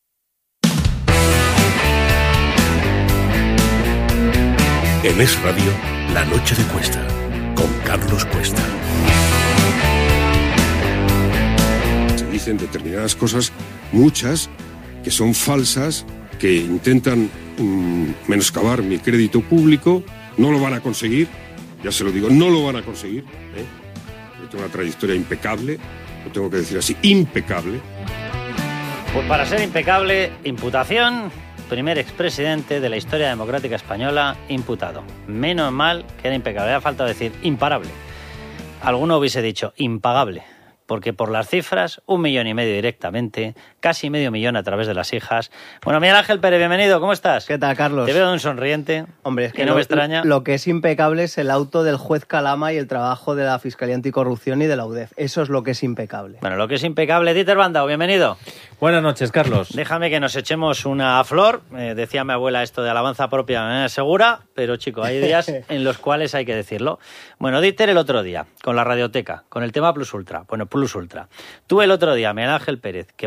En Es Radio, La Noche de Cuesta, con Carlos Cuesta. Se dicen determinadas cosas, muchas, que son falsas, que intentan menoscabar mi crédito público. No lo van a conseguir, ya se lo digo, no lo van a conseguir. Yo tengo una trayectoria impecable, lo tengo que decir así, impecable. Pues para ser impecable, imputación... Primer expresidente de la historia democrática española imputado. Menos mal que era impecable. Era falta decir imparable. Alguno hubiese dicho impagable. Porque por las cifras, 1,5 millones directamente, casi medio millón a través de las hijas. Bueno, Miguel Ángel Pérez, bienvenido, ¿cómo estás? ¿Qué tal, Carlos? Te veo de un sonriente. Hombre, es que no me extraña. Lo que es impecable es el auto del juez Calama y el trabajo de la Fiscalía Anticorrupción y de la UDEF. Eso es lo que es impecable. Bueno, lo que es impecable. Dieter Bandau, bienvenido. Buenas noches, Carlos. Déjame que nos echemos una flor. Decía mi abuela esto de alabanza propia segura, pero chico, hay días en los cuales hay que decirlo. Bueno, Dieter el otro día, con la radioteca, con el tema Plus Ultra. Bueno, Plus Ultra. Tú el otro día, Miguel Ángel Pérez, que va a caer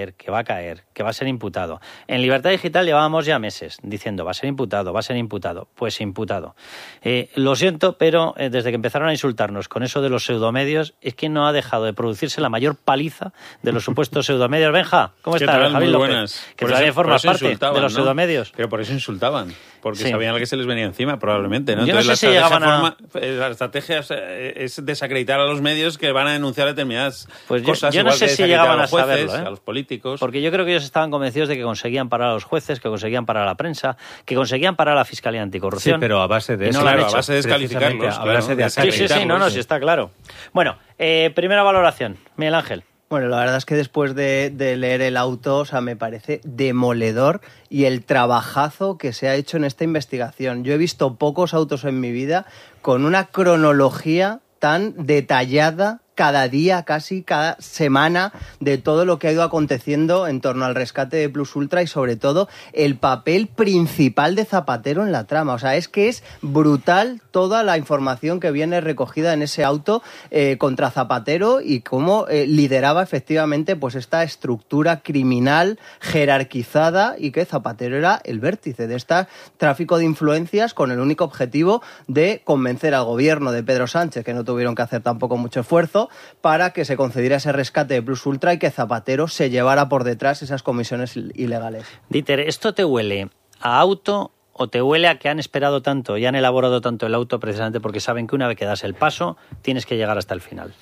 caer, que va a caer, que va a ser imputado. En Libertad Digital llevábamos ya meses diciendo va a ser imputado, va a ser imputado. Pues imputado. Lo siento, pero desde que empezaron a insultarnos con eso de los pseudomedios, es que no ha dejado de producirse la mayor paliza de los supuestos pseudomedios. Benja, ¿cómo estás? Javier López, buenas. Que todavía formas parte de los pseudomedios. Pero por eso insultaban, porque sabían que se les venía encima, probablemente, ¿no? Yo Entonces, no sé si llegaban la estrategia es desacreditar a los medios que van a denunciar determinadas cosas. Yo no sé si llegaban a saberlo, a los políticos. Porque yo creo que ellos estaban convencidos de que conseguían parar a los jueces, que conseguían parar a la prensa, que conseguían parar a la Fiscalía Anticorrupción. Sí, pero a base de eso. No a base de descalificarlos. A base de desacreditarlos. Sí, está claro. Bueno, primera valoración, Miguel Ángel. Bueno, la verdad es que después de leer el auto, o sea, me parece demoledor y el trabajazo que se ha hecho en esta investigación. Yo he visto pocos autos en mi vida con una cronología tan detallada cada día, casi cada semana, de todo lo que ha ido aconteciendo en torno al rescate de Plus Ultra y sobre todo el papel principal de Zapatero en la trama. O sea, es que es brutal toda la información que viene recogida en ese auto contra Zapatero y cómo lideraba efectivamente pues esta estructura criminal jerarquizada y que Zapatero era el vértice de este tráfico de influencias con el único objetivo de convencer al gobierno de Pedro Sánchez, que no tuvieron que hacer tampoco mucho esfuerzo, para que se concediera ese rescate de Plus Ultra y que Zapatero se llevara por detrás esas comisiones ilegales. Dieter, ¿esto te huele a auto o te huele a que han esperado tanto y han elaborado tanto el auto precisamente porque saben que una vez que das el paso tienes que llegar hasta el final?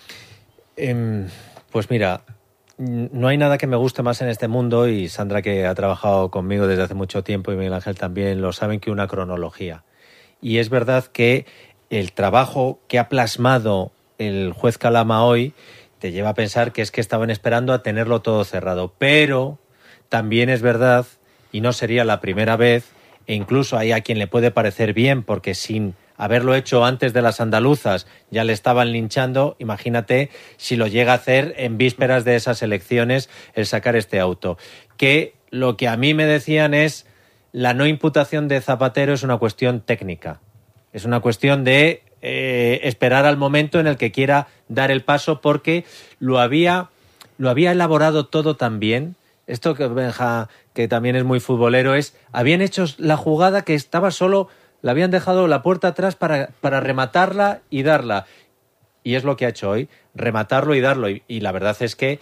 Pues mira, no hay nada que me guste más en este mundo, y Sandra, que ha trabajado conmigo desde hace mucho tiempo, y Miguel Ángel también, lo saben, que una cronología. Y es verdad que el trabajo que ha plasmado el juez Calama hoy te lleva a pensar que es que estaban esperando a tenerlo todo cerrado. Pero también es verdad, y no sería la primera vez, e incluso hay a quien le puede parecer bien, porque sin haberlo hecho antes de las andaluzas ya le estaban linchando, imagínate si lo llega a hacer en vísperas de esas elecciones el sacar este auto. Que lo que a mí me decían es la no imputación de Zapatero es una cuestión técnica. Es una cuestión de esperar al momento en el que quiera dar el paso, porque lo había elaborado todo tan bien. Esto que Benja, que también es muy futbolero, habían hecho la jugada que estaba solo, le habían dejado la puerta atrás para rematarla y darla. Y es lo que ha hecho hoy, rematarlo y darlo. Y la verdad es que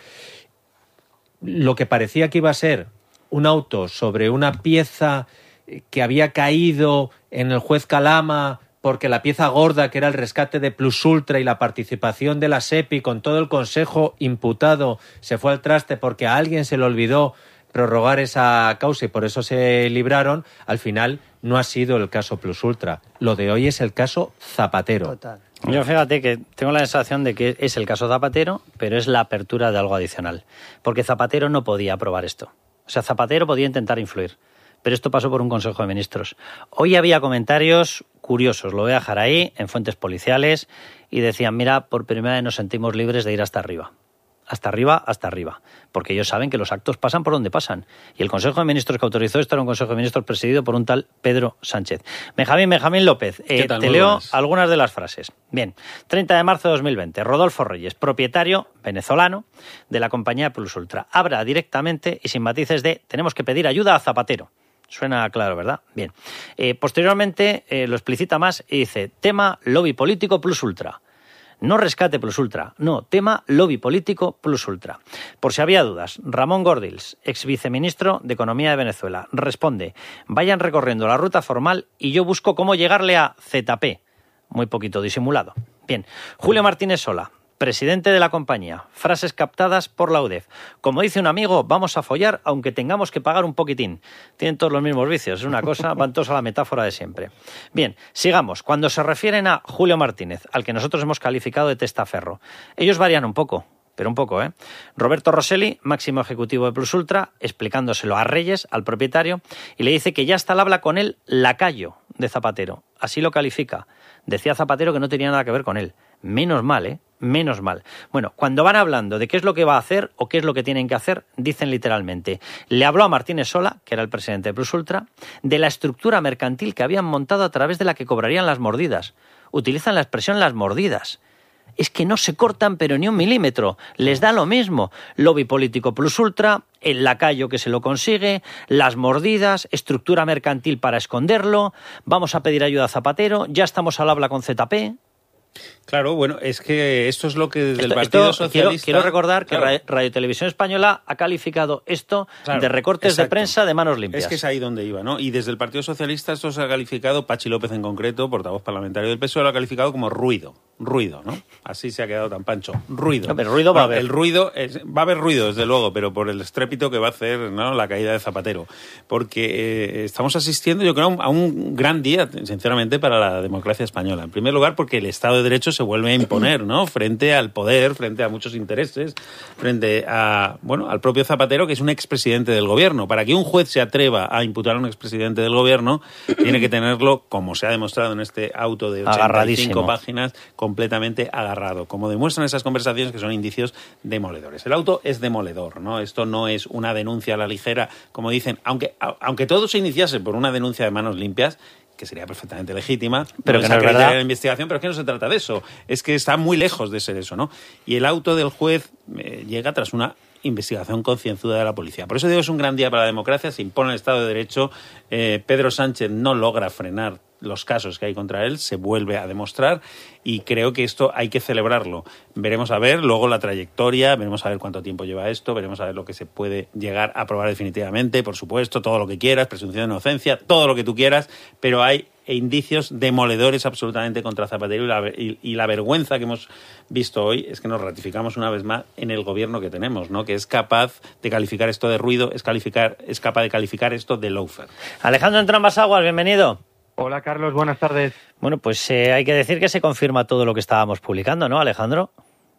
lo que parecía que iba a ser un auto sobre una pieza que había caído en el juez Calama, porque la pieza gorda, que era el rescate de Plus Ultra y la participación de la SEPI con todo el Consejo imputado, se fue al traste porque a alguien se le olvidó prorrogar esa causa y por eso se libraron. Al final no ha sido el caso Plus Ultra. Lo de hoy es el caso Zapatero. Total. Yo fíjate que tengo la sensación de que es el caso Zapatero, pero es la apertura de algo adicional. Porque Zapatero no podía aprobar esto. O sea, Zapatero podía intentar influir, pero esto pasó por un Consejo de Ministros. Hoy había comentarios curiosos, lo voy a dejar ahí, en fuentes policiales, y decían, mira, por primera vez nos sentimos libres de ir hasta arriba. Hasta arriba, porque ellos saben que los actos pasan por donde pasan. Y el Consejo de Ministros que autorizó esto era un Consejo de Ministros presidido por un tal Pedro Sánchez. Benjamín López, te leo algunas de las frases. Bien, 30 de marzo de 2020, Rodolfo Reyes, propietario venezolano de la compañía Plus Ultra, habla directamente y sin matices de tenemos que pedir ayuda a Zapatero. Suena claro, ¿verdad? Bien. Posteriormente lo explicita más y dice, tema lobby político Plus Ultra. No rescate Plus Ultra, no, tema lobby político Plus Ultra. Por si había dudas, Ramón Gordills, ex viceministro de Economía de Venezuela, responde, vayan recorriendo la ruta formal y yo busco cómo llegarle a ZP. Muy poquito disimulado. Bien, Julio Martínez Sola, presidente de la compañía, frases captadas por la UDEF. Como dice un amigo, vamos a follar aunque tengamos que pagar un poquitín. Tienen todos los mismos vicios, es una cosa, van todos a la metáfora de siempre. Bien, sigamos. Cuando se refieren a Julio Martínez, al que nosotros hemos calificado de testaferro, ellos varían un poco, pero un poco, ¿eh? Roberto Rosselli, máximo ejecutivo de Plus Ultra, explicándoselo a Reyes, al propietario, y le dice que ya está al habla con él lacayo de Zapatero. Así lo califica. Decía Zapatero que no tenía nada que ver con él. Menos mal, ¿eh? Menos mal. Bueno, cuando van hablando de qué es lo que va a hacer o qué es lo que tienen que hacer, dicen literalmente, le habló a Martínez Sola, que era el presidente de Plus Ultra, de la estructura mercantil que habían montado a través de la que cobrarían las mordidas. Utilizan la expresión las mordidas. es que no se cortan pero ni un milímetro, les da lo mismo. Lobby político plus ultra, el lacayo que se lo consigue, las mordidas, estructura mercantil para esconderlo, vamos a pedir ayuda a Zapatero, ya estamos al habla con ZP. Claro, bueno, es que esto es lo que desde el Partido Socialista... Quiero recordar que claro. Radio Televisión Española ha calificado esto de recortes de prensa de manos limpias. Es que es ahí donde iba, ¿no? Y desde el Partido Socialista esto se ha calificado, Pachi López en concreto, portavoz parlamentario del PSOE, lo ha calificado como ruido, ¿no? Así se ha quedado tan pancho, ruido. No, pero ruido va a haber. El ruido, va a haber ruido, desde luego, pero por el estrépito que va a hacer, ¿no?, la caída de Zapatero. Porque estamos asistiendo, yo creo, a un gran día, sinceramente, para la democracia española. En primer lugar, porque el Estado de Derecho se vuelve a imponer, ¿no?, frente al poder, frente a muchos intereses, frente a, bueno, al propio Zapatero, que es un expresidente del gobierno. Para que un juez se atreva a imputar a un expresidente del gobierno, tiene que tenerlo, como se ha demostrado en este auto de 85 páginas, completamente agarrado, como demuestran esas conversaciones, que son indicios demoledores. El auto es demoledor, ¿no? Esto no es una denuncia a la ligera, como dicen, aunque todo se iniciase por una denuncia de manos limpias, que sería perfectamente legítima, pero que no es verdad. La investigación, pero es que no se trata de eso, es que está muy lejos de ser eso, ¿no? Y el auto del juez llega tras una investigación concienzuda de la policía. Por eso digo, es un gran día para la democracia, se impone el Estado de Derecho, Pedro Sánchez no logra frenar los casos que hay contra él, se vuelve a demostrar, y creo que esto hay que celebrarlo. Veremos a ver luego la trayectoria, veremos a ver cuánto tiempo lleva esto, veremos a ver lo que se puede llegar a aprobar definitivamente, por supuesto, todo lo que quieras, presunción de inocencia, todo lo que tú quieras, pero hay indicios demoledores absolutamente contra Zapatero, y la vergüenza que hemos visto hoy es que nos ratificamos una vez más en el gobierno que tenemos, ¿no?, que es capaz de calificar esto de ruido, es capaz de calificar esto de lawfare. Alejandro Entrambas-Aguas, bienvenido. Hola, Carlos, buenas tardes. Bueno, pues hay que decir que se confirma todo lo que estábamos publicando, ¿no, Alejandro?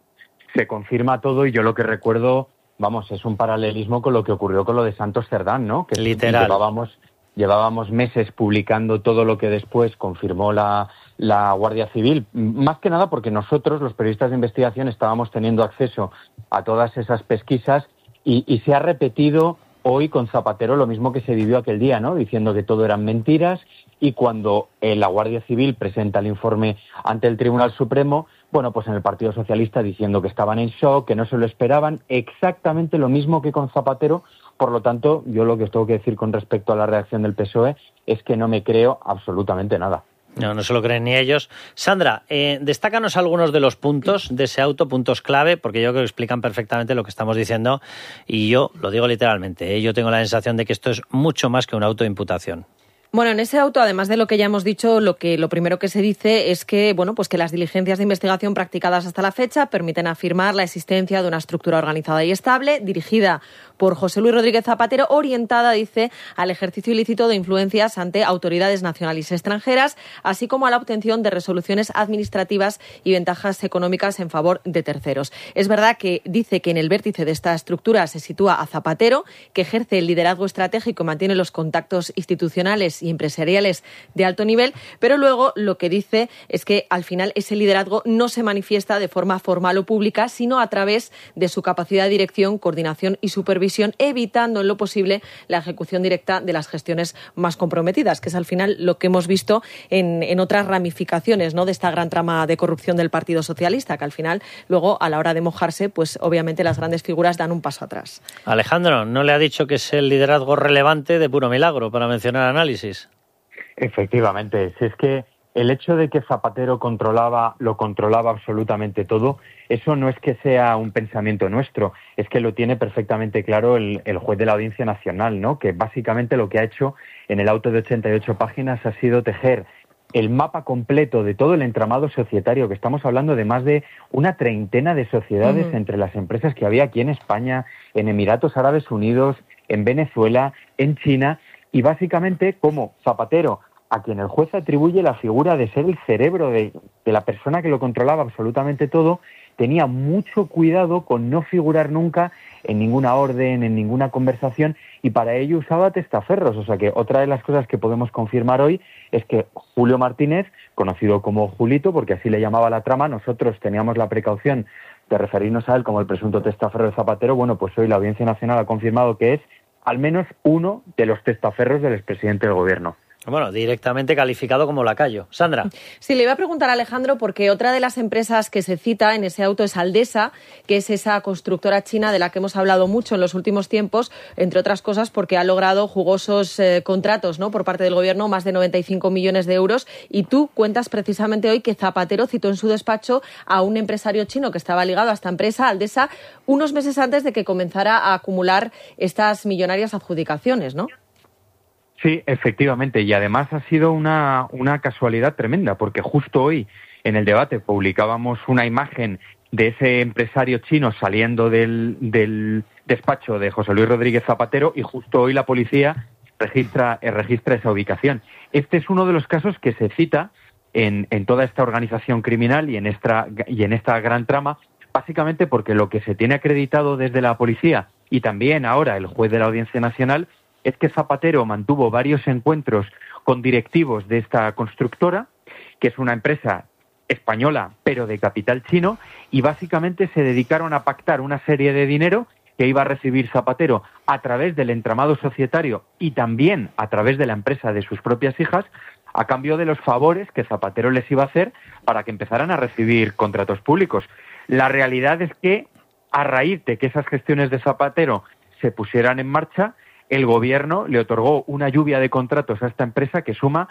Se confirma todo, y yo lo que recuerdo, vamos, es un paralelismo con lo que ocurrió con lo de Santos Cerdán, ¿no? Que literal. Llevábamos meses publicando todo lo que después confirmó la Guardia Civil, más que nada porque nosotros, los periodistas de investigación, estábamos teniendo acceso a todas esas pesquisas, y se ha repetido hoy con Zapatero lo mismo que se vivió aquel día, ¿no?, diciendo que todo eran mentiras, y cuando la Guardia Civil presenta el informe ante el Tribunal Supremo, bueno, pues en el Partido Socialista diciendo que estaban en shock, que no se lo esperaban, exactamente lo mismo que con Zapatero. Por lo tanto, yo lo que os tengo que decir con respecto a la reacción del PSOE es que no me creo absolutamente nada. No se lo creen ni ellos. Sandra, destácanos algunos de los puntos de ese auto, puntos clave, porque yo creo que explican perfectamente lo que estamos diciendo, y yo lo digo literalmente, yo tengo la sensación de que esto es mucho más que un auto de imputación. Bueno, en ese auto, además de lo que ya hemos dicho, lo primero que se dice es que, bueno, pues que las diligencias de investigación practicadas hasta la fecha permiten afirmar la existencia de una estructura organizada y estable, dirigida por José Luis Rodríguez Zapatero, orientada, dice, al ejercicio ilícito de influencias ante autoridades nacionales y extranjeras, así como a la obtención de resoluciones administrativas y ventajas económicas en favor de terceros. Es verdad que dice que en el vértice de esta estructura se sitúa a Zapatero, que ejerce el liderazgo estratégico y mantiene los contactos institucionales y empresariales de alto nivel, pero luego lo que dice es que al final ese liderazgo no se manifiesta de forma formal o pública, sino a través de su capacidad de dirección, coordinación y supervisión, evitando en lo posible la ejecución directa de las gestiones más comprometidas, que es al final lo que hemos visto en otras ramificaciones, ¿no?, de esta gran trama de corrupción del Partido Socialista, que al final luego a la hora de mojarse, pues obviamente las grandes figuras dan un paso atrás. Alejandro, ¿no le ha dicho que es el liderazgo relevante de puro milagro, para mencionar análisis? Efectivamente, si es que el hecho de que Zapatero lo controlaba absolutamente todo, eso no es que sea un pensamiento nuestro, es que lo tiene perfectamente claro el juez de la Audiencia Nacional, ¿no?, que básicamente lo que ha hecho en el auto de 88 páginas ha sido tejer el mapa completo de todo el entramado societario, que estamos hablando de más de una treintena de sociedades entre las empresas que había aquí en España, en Emiratos Árabes Unidos, en Venezuela, en China, y básicamente como Zapatero, a quien el juez atribuye la figura de ser el cerebro de la persona que lo controlaba absolutamente todo, tenía mucho cuidado con no figurar nunca en ninguna orden, en ninguna conversación, y para ello usaba testaferros. O sea que otra de las cosas que podemos confirmar hoy es que Julio Martínez, conocido como Julito, porque así le llamaba la trama, nosotros teníamos la precaución de referirnos a él como el presunto testaferro de Zapatero. Bueno, pues hoy la Audiencia Nacional ha confirmado que es al menos uno de los testaferros del expresidente del gobierno. Bueno, directamente calificado como lacayo. Sandra. Sí, le iba a preguntar a Alejandro porque otra de las empresas que se cita en ese auto es Aldesa, que es esa constructora china de la que hemos hablado mucho en los últimos tiempos, entre otras cosas porque ha logrado jugosos contratos, ¿no?, por parte del Gobierno, más de 95 millones de euros. Y tú cuentas precisamente hoy que Zapatero citó en su despacho a un empresario chino que estaba ligado a esta empresa, Aldesa, unos meses antes de que comenzara a acumular estas millonarias adjudicaciones, ¿no? Sí, efectivamente, y además ha sido una casualidad tremenda, porque justo hoy en el debate publicábamos una imagen de ese empresario chino saliendo del despacho de José Luis Rodríguez Zapatero, y justo hoy la policía registra esa ubicación. Este es uno de los casos que se cita en toda esta organización criminal y en esta gran trama, básicamente porque lo que se tiene acreditado desde la policía y también ahora el juez de la Audiencia Nacional es que Zapatero mantuvo varios encuentros con directivos de esta constructora, que es una empresa española, pero de capital chino, y básicamente se dedicaron a pactar una serie de dinero que iba a recibir Zapatero a través del entramado societario y también a través de la empresa de sus propias hijas, a cambio de los favores que Zapatero les iba a hacer para que empezaran a recibir contratos públicos. La realidad es que, a raíz de que esas gestiones de Zapatero se pusieran en marcha, el Gobierno le otorgó una lluvia de contratos a esta empresa que suma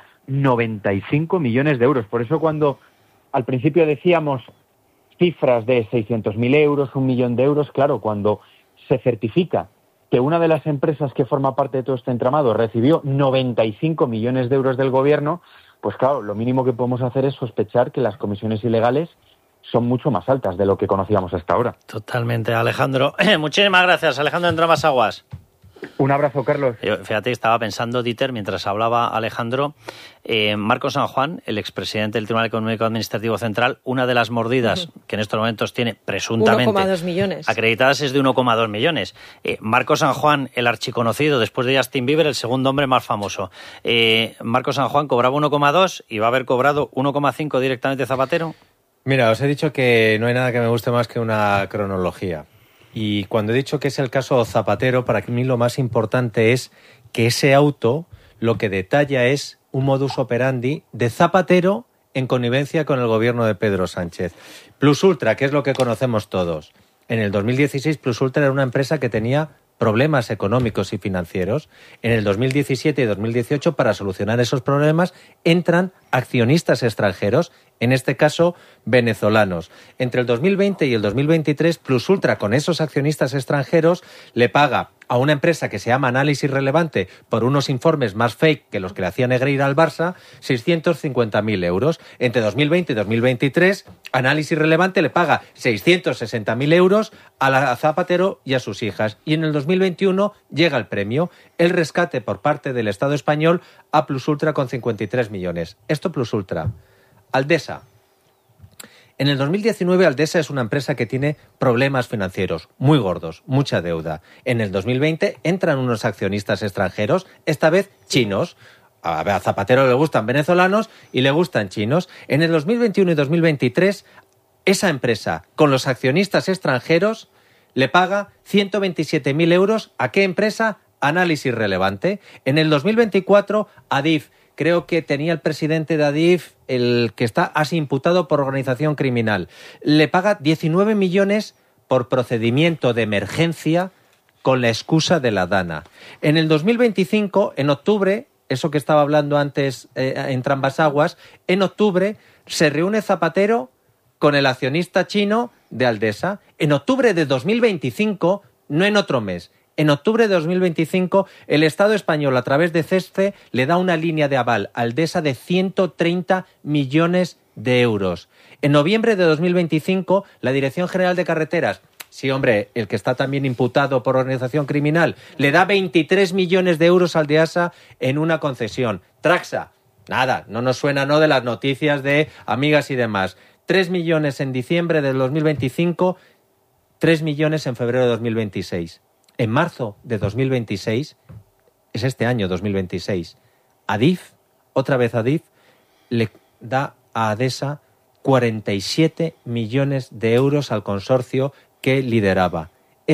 95 millones de euros. Por eso cuando al principio decíamos cifras de 600.000 euros, 1 millón de euros, claro, cuando se certifica que una de las empresas que forma parte de todo este entramado recibió 95 millones de euros del Gobierno, pues claro, lo mínimo que podemos hacer es sospechar que las comisiones ilegales son mucho más altas de lo que conocíamos hasta ahora. Totalmente, Alejandro. Muchísimas gracias, Alejandro Entramasaguas. Un abrazo, Carlos. Fíjate, estaba pensando, Dieter, mientras hablaba Alejandro, Marco San Juan, el expresidente del Tribunal Económico Administrativo Central, una de las mordidas que en estos momentos tiene presuntamente 1,2 millones acreditadas es de 1,2 millones. Marco San Juan, el archiconocido, después de Justin Bieber, el segundo hombre más famoso. Marco San Juan cobraba 1,2 y va a haber cobrado 1,5 directamente Zapatero. Mira, os he dicho que no hay nada que me guste más que una cronología. Y cuando he dicho que es el caso Zapatero, para mí lo más importante es que ese auto lo que detalla es un modus operandi de Zapatero en connivencia con el gobierno de Pedro Sánchez. Plus Ultra, que es lo que conocemos todos. En el 2016 Plus Ultra era una empresa que tenía problemas económicos y financieros. En el 2017 y 2018, para solucionar esos problemas, entran accionistas extranjeros, en este caso venezolanos. Entre el 2020 y el 2023, Plus Ultra, con esos accionistas extranjeros, le paga a una empresa que se llama Análisis Relevante por unos informes más fake que los que le hacía Negreira al Barça, 650.000 euros. Entre 2020 y 2023, Análisis Relevante le paga 660.000 euros a Zapatero y a sus hijas. Y en el 2021 llega el premio, el rescate por parte del Estado español a Plus Ultra con 53 millones. Esto Plus Ultra. Aldesa. En el 2019 Aldesa es una empresa que tiene problemas financieros muy gordos, mucha deuda. En el 2020 entran unos accionistas extranjeros, esta vez chinos. A Zapatero le gustan venezolanos y le gustan chinos. En el 2021 y 2023 esa empresa con los accionistas extranjeros le paga 127.000 euros. ¿A qué empresa? Análisis Relevante. En el 2024 Adif, creo que tenía el presidente de Adif, el que está así imputado por organización criminal, le paga 19 millones por procedimiento de emergencia con la excusa de la DANA. En el 2025, en octubre, eso que estaba hablando antes en Trambasaguas, en octubre se reúne Zapatero con el accionista chino de Aldesa. En octubre de 2025, no en otro mes, en octubre de 2025, el Estado español, a través de CESCE, le da una línea de aval a Aldesa de 130 millones de euros. En noviembre de 2025, la Dirección General de Carreteras, sí, hombre, el que está también imputado por organización criminal, le da 23 millones de euros al Aldesa en una concesión. Traxa, nada, no nos suena, ¿no?, de las noticias de amigas y demás. 3 millones en diciembre del 2025, 3 millones en febrero de 2026. En marzo de 2026, es este año 2026, Adif, otra vez Adif, le da a Adesa 47 millones de euros al consorcio que lideraba. Es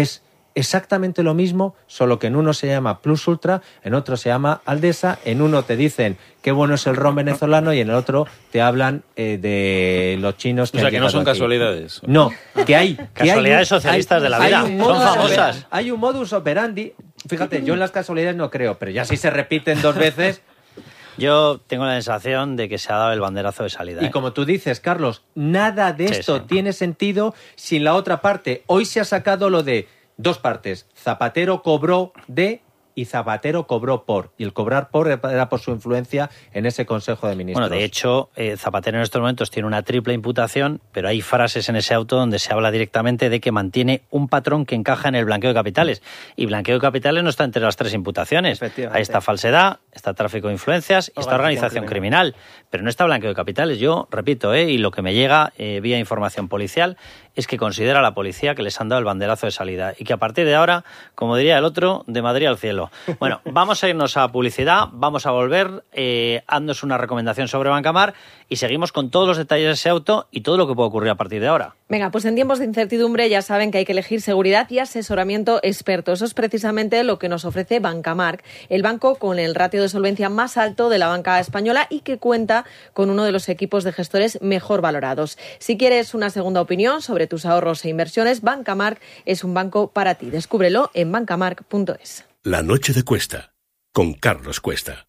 exactamente lo mismo, solo que en uno se llama Plus Ultra, en otro se llama Aldesa, en uno te dicen qué bueno es el ron venezolano y en el otro te hablan de los chinos. O sea, que no son casualidades. No, que hay... Casualidades socialistas de la vida, son famosas. Hay un modus operandi, fíjate, yo en las casualidades no creo, pero ya si se repiten 2 veces... Yo tengo la sensación de que se ha dado el banderazo de salida. Y como tú dices, Carlos, nada de esto tiene sentido sin la otra parte. Hoy se ha sacado lo de 2 partes. Zapatero cobró de y Zapatero cobró por. Y el cobrar por era por su influencia en ese Consejo de Ministros. Bueno, de hecho, Zapatero en estos momentos tiene una triple imputación, pero hay frases en ese auto donde se habla directamente de que mantiene un patrón que encaja en el blanqueo de capitales. Y blanqueo de capitales no está entre las 3 imputaciones. Ahí está falsedad, está tráfico de influencias y está organización criminal. Pero no está blanqueo de capitales. Yo, repito, y lo que me llega vía información policial es que considera la policía que les han dado el banderazo de salida y que a partir de ahora, como diría el otro, de Madrid al cielo. Bueno, vamos a irnos a publicidad, vamos a volver, haznos una recomendación sobre Bancamar y seguimos con todos los detalles de ese auto y todo lo que puede ocurrir a partir de ahora. Venga, pues en tiempos de incertidumbre ya saben que hay que elegir seguridad y asesoramiento experto. Eso es precisamente lo que nos ofrece Bancamark, el banco con el ratio de solvencia más alto de la banca española y que cuenta con uno de los equipos de gestores mejor valorados. Si quieres una segunda opinión sobre tus ahorros e inversiones, Bancamark es un banco para ti. Descúbrelo en bancamark.es. La noche de Cuesta, con Carlos Cuesta.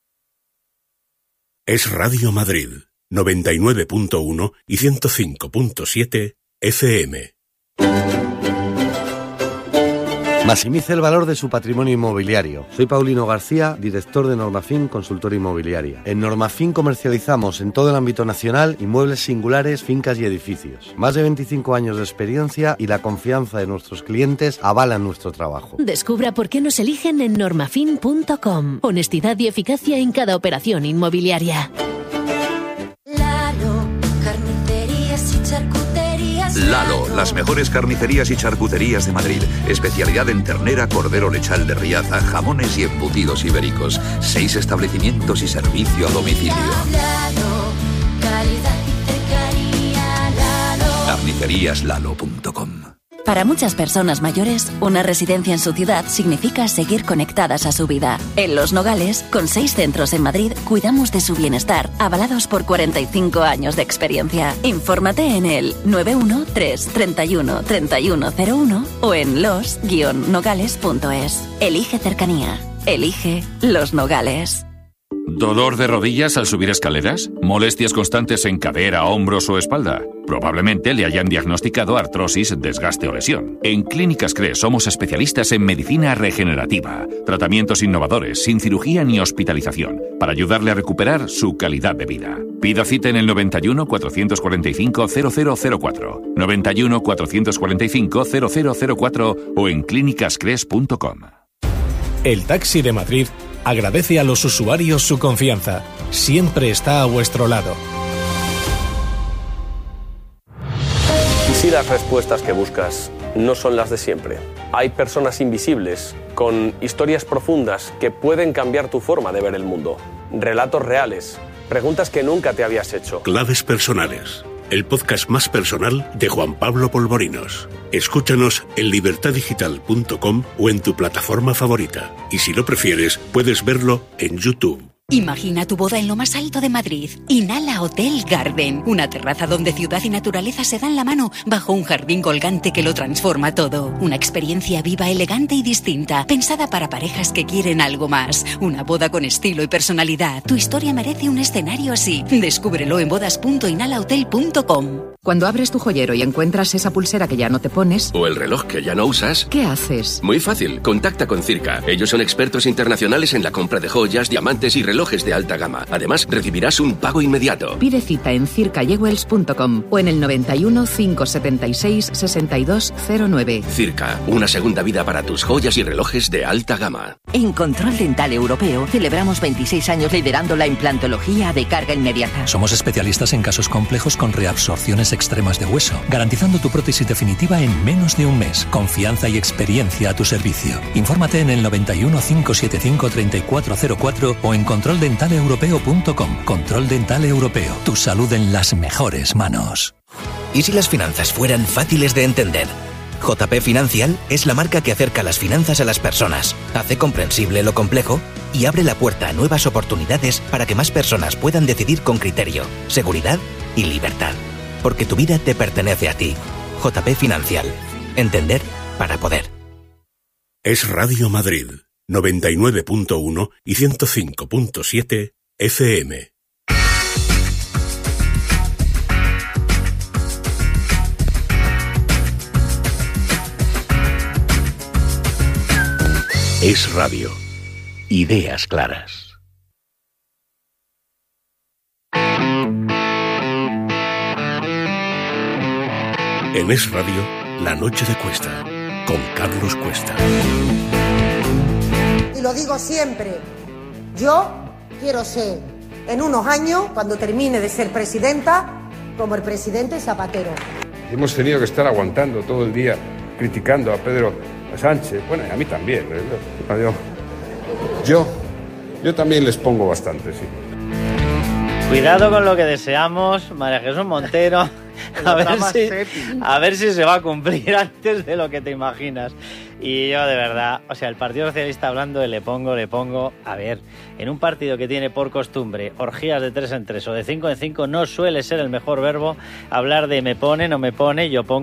Es Radio Madrid, 99.1 y 105.7 FM. Maximice el valor de su patrimonio inmobiliario. Soy Paulino García, director de Normafin Consultora Inmobiliaria. En Normafin comercializamos en todo el ámbito nacional inmuebles singulares, fincas y edificios. Más de 25 años de experiencia y la confianza de nuestros clientes avalan nuestro trabajo. Descubra por qué nos eligen en normafin.com. Honestidad y eficacia en cada operación inmobiliaria. Lalo, las mejores carnicerías y charcuterías de Madrid. Especialidad en ternera, cordero lechal de Riaza, jamones y embutidos ibéricos. 6 establecimientos y servicio a domicilio. Carniceríaslalo.com. Para muchas personas mayores, una residencia en su ciudad significa seguir conectadas a su vida. En Los Nogales, con 6 centros en Madrid, cuidamos de su bienestar, avalados por 45 años de experiencia. Infórmate en el 913 31 3101 o en los-nogales.es. Elige cercanía. Elige Los Nogales. ¿Dolor de rodillas al subir escaleras? ¿Molestias constantes en cadera, hombros o espalda? Probablemente le hayan diagnosticado artrosis, desgaste o lesión. En Clínicas CRES somos especialistas en medicina regenerativa, tratamientos innovadores, sin cirugía ni hospitalización, para ayudarle a recuperar su calidad de vida. Pida cita en el 91 445 0004, 91 445 0004 o en clínicascres.com. El Taxi de Madrid agradece a los usuarios su confianza. Siempre está a vuestro lado. ¿Y si las respuestas que buscas no son las de siempre? Hay personas invisibles, con historias profundas que pueden cambiar tu forma de ver el mundo. Relatos reales, preguntas que nunca te habías hecho. Claves personales. El podcast más personal de Juan Pablo Polvorinos. Escúchanos en libertaddigital.com o en tu plataforma favorita. Y si lo prefieres, puedes verlo en YouTube. Imagina tu boda en lo más alto de Madrid. Inhala Hotel Garden. Una terraza donde ciudad y naturaleza se dan la mano bajo un jardín colgante que lo transforma todo. Una experiencia viva, elegante y distinta. Pensada para parejas que quieren algo más. Una boda con estilo y personalidad. Tu historia merece un escenario así. Descúbrelo en bodas.inhalahotel.com. Cuando abres tu joyero y encuentras esa pulsera que ya no te pones... o el reloj que ya no usas... ¿qué haces? Muy fácil. Contacta con Circa. Ellos son expertos internacionales en la compra de joyas, diamantes y relojes de alta gama. Además, recibirás un pago inmediato. Pide cita en circayewells.com o en el 91 576 6209. Circa. Una segunda vida para tus joyas y relojes de alta gama. En Control Dental Europeo celebramos 26 años liderando la implantología de carga inmediata. Somos especialistas en casos complejos con reabsorciones extremas de hueso, garantizando tu prótesis definitiva en menos de un mes. Confianza y experiencia a tu servicio. Infórmate en el 91 575 3404 o en controldentaleuropeo.com. Control Dental Europeo. Tu salud en las mejores manos. ¿Y si las finanzas fueran fáciles de entender? JP Financial es la marca que acerca las finanzas a las personas, hace comprensible lo complejo y abre la puerta a nuevas oportunidades para que más personas puedan decidir con criterio, seguridad y libertad. Porque tu vida te pertenece a ti. JP Financial. Entender para poder. Es Radio Madrid, 99.1 y 105.7 FM. Es Radio. Ideas claras. En Es Radio, La Noche de Cuesta, con Carlos Cuesta. Y lo digo siempre, yo quiero ser, en unos años, cuando termine de ser presidenta, como el presidente Zapatero. Hemos tenido que estar aguantando todo el día, criticando a Pedro Sánchez, bueno, y a mí también. Yo también les pongo bastante, sí. Cuidado con lo que deseamos, María Jesús Montero. A ver si se va a cumplir antes de lo que te imaginas. Y yo de verdad, o sea, el Partido Socialista hablando de le pongo, a ver, en un partido que tiene por costumbre orgías de 3 en 3 o de 5 en 5, no suele ser el mejor verbo hablar de me pone, no me pone, yo pongo.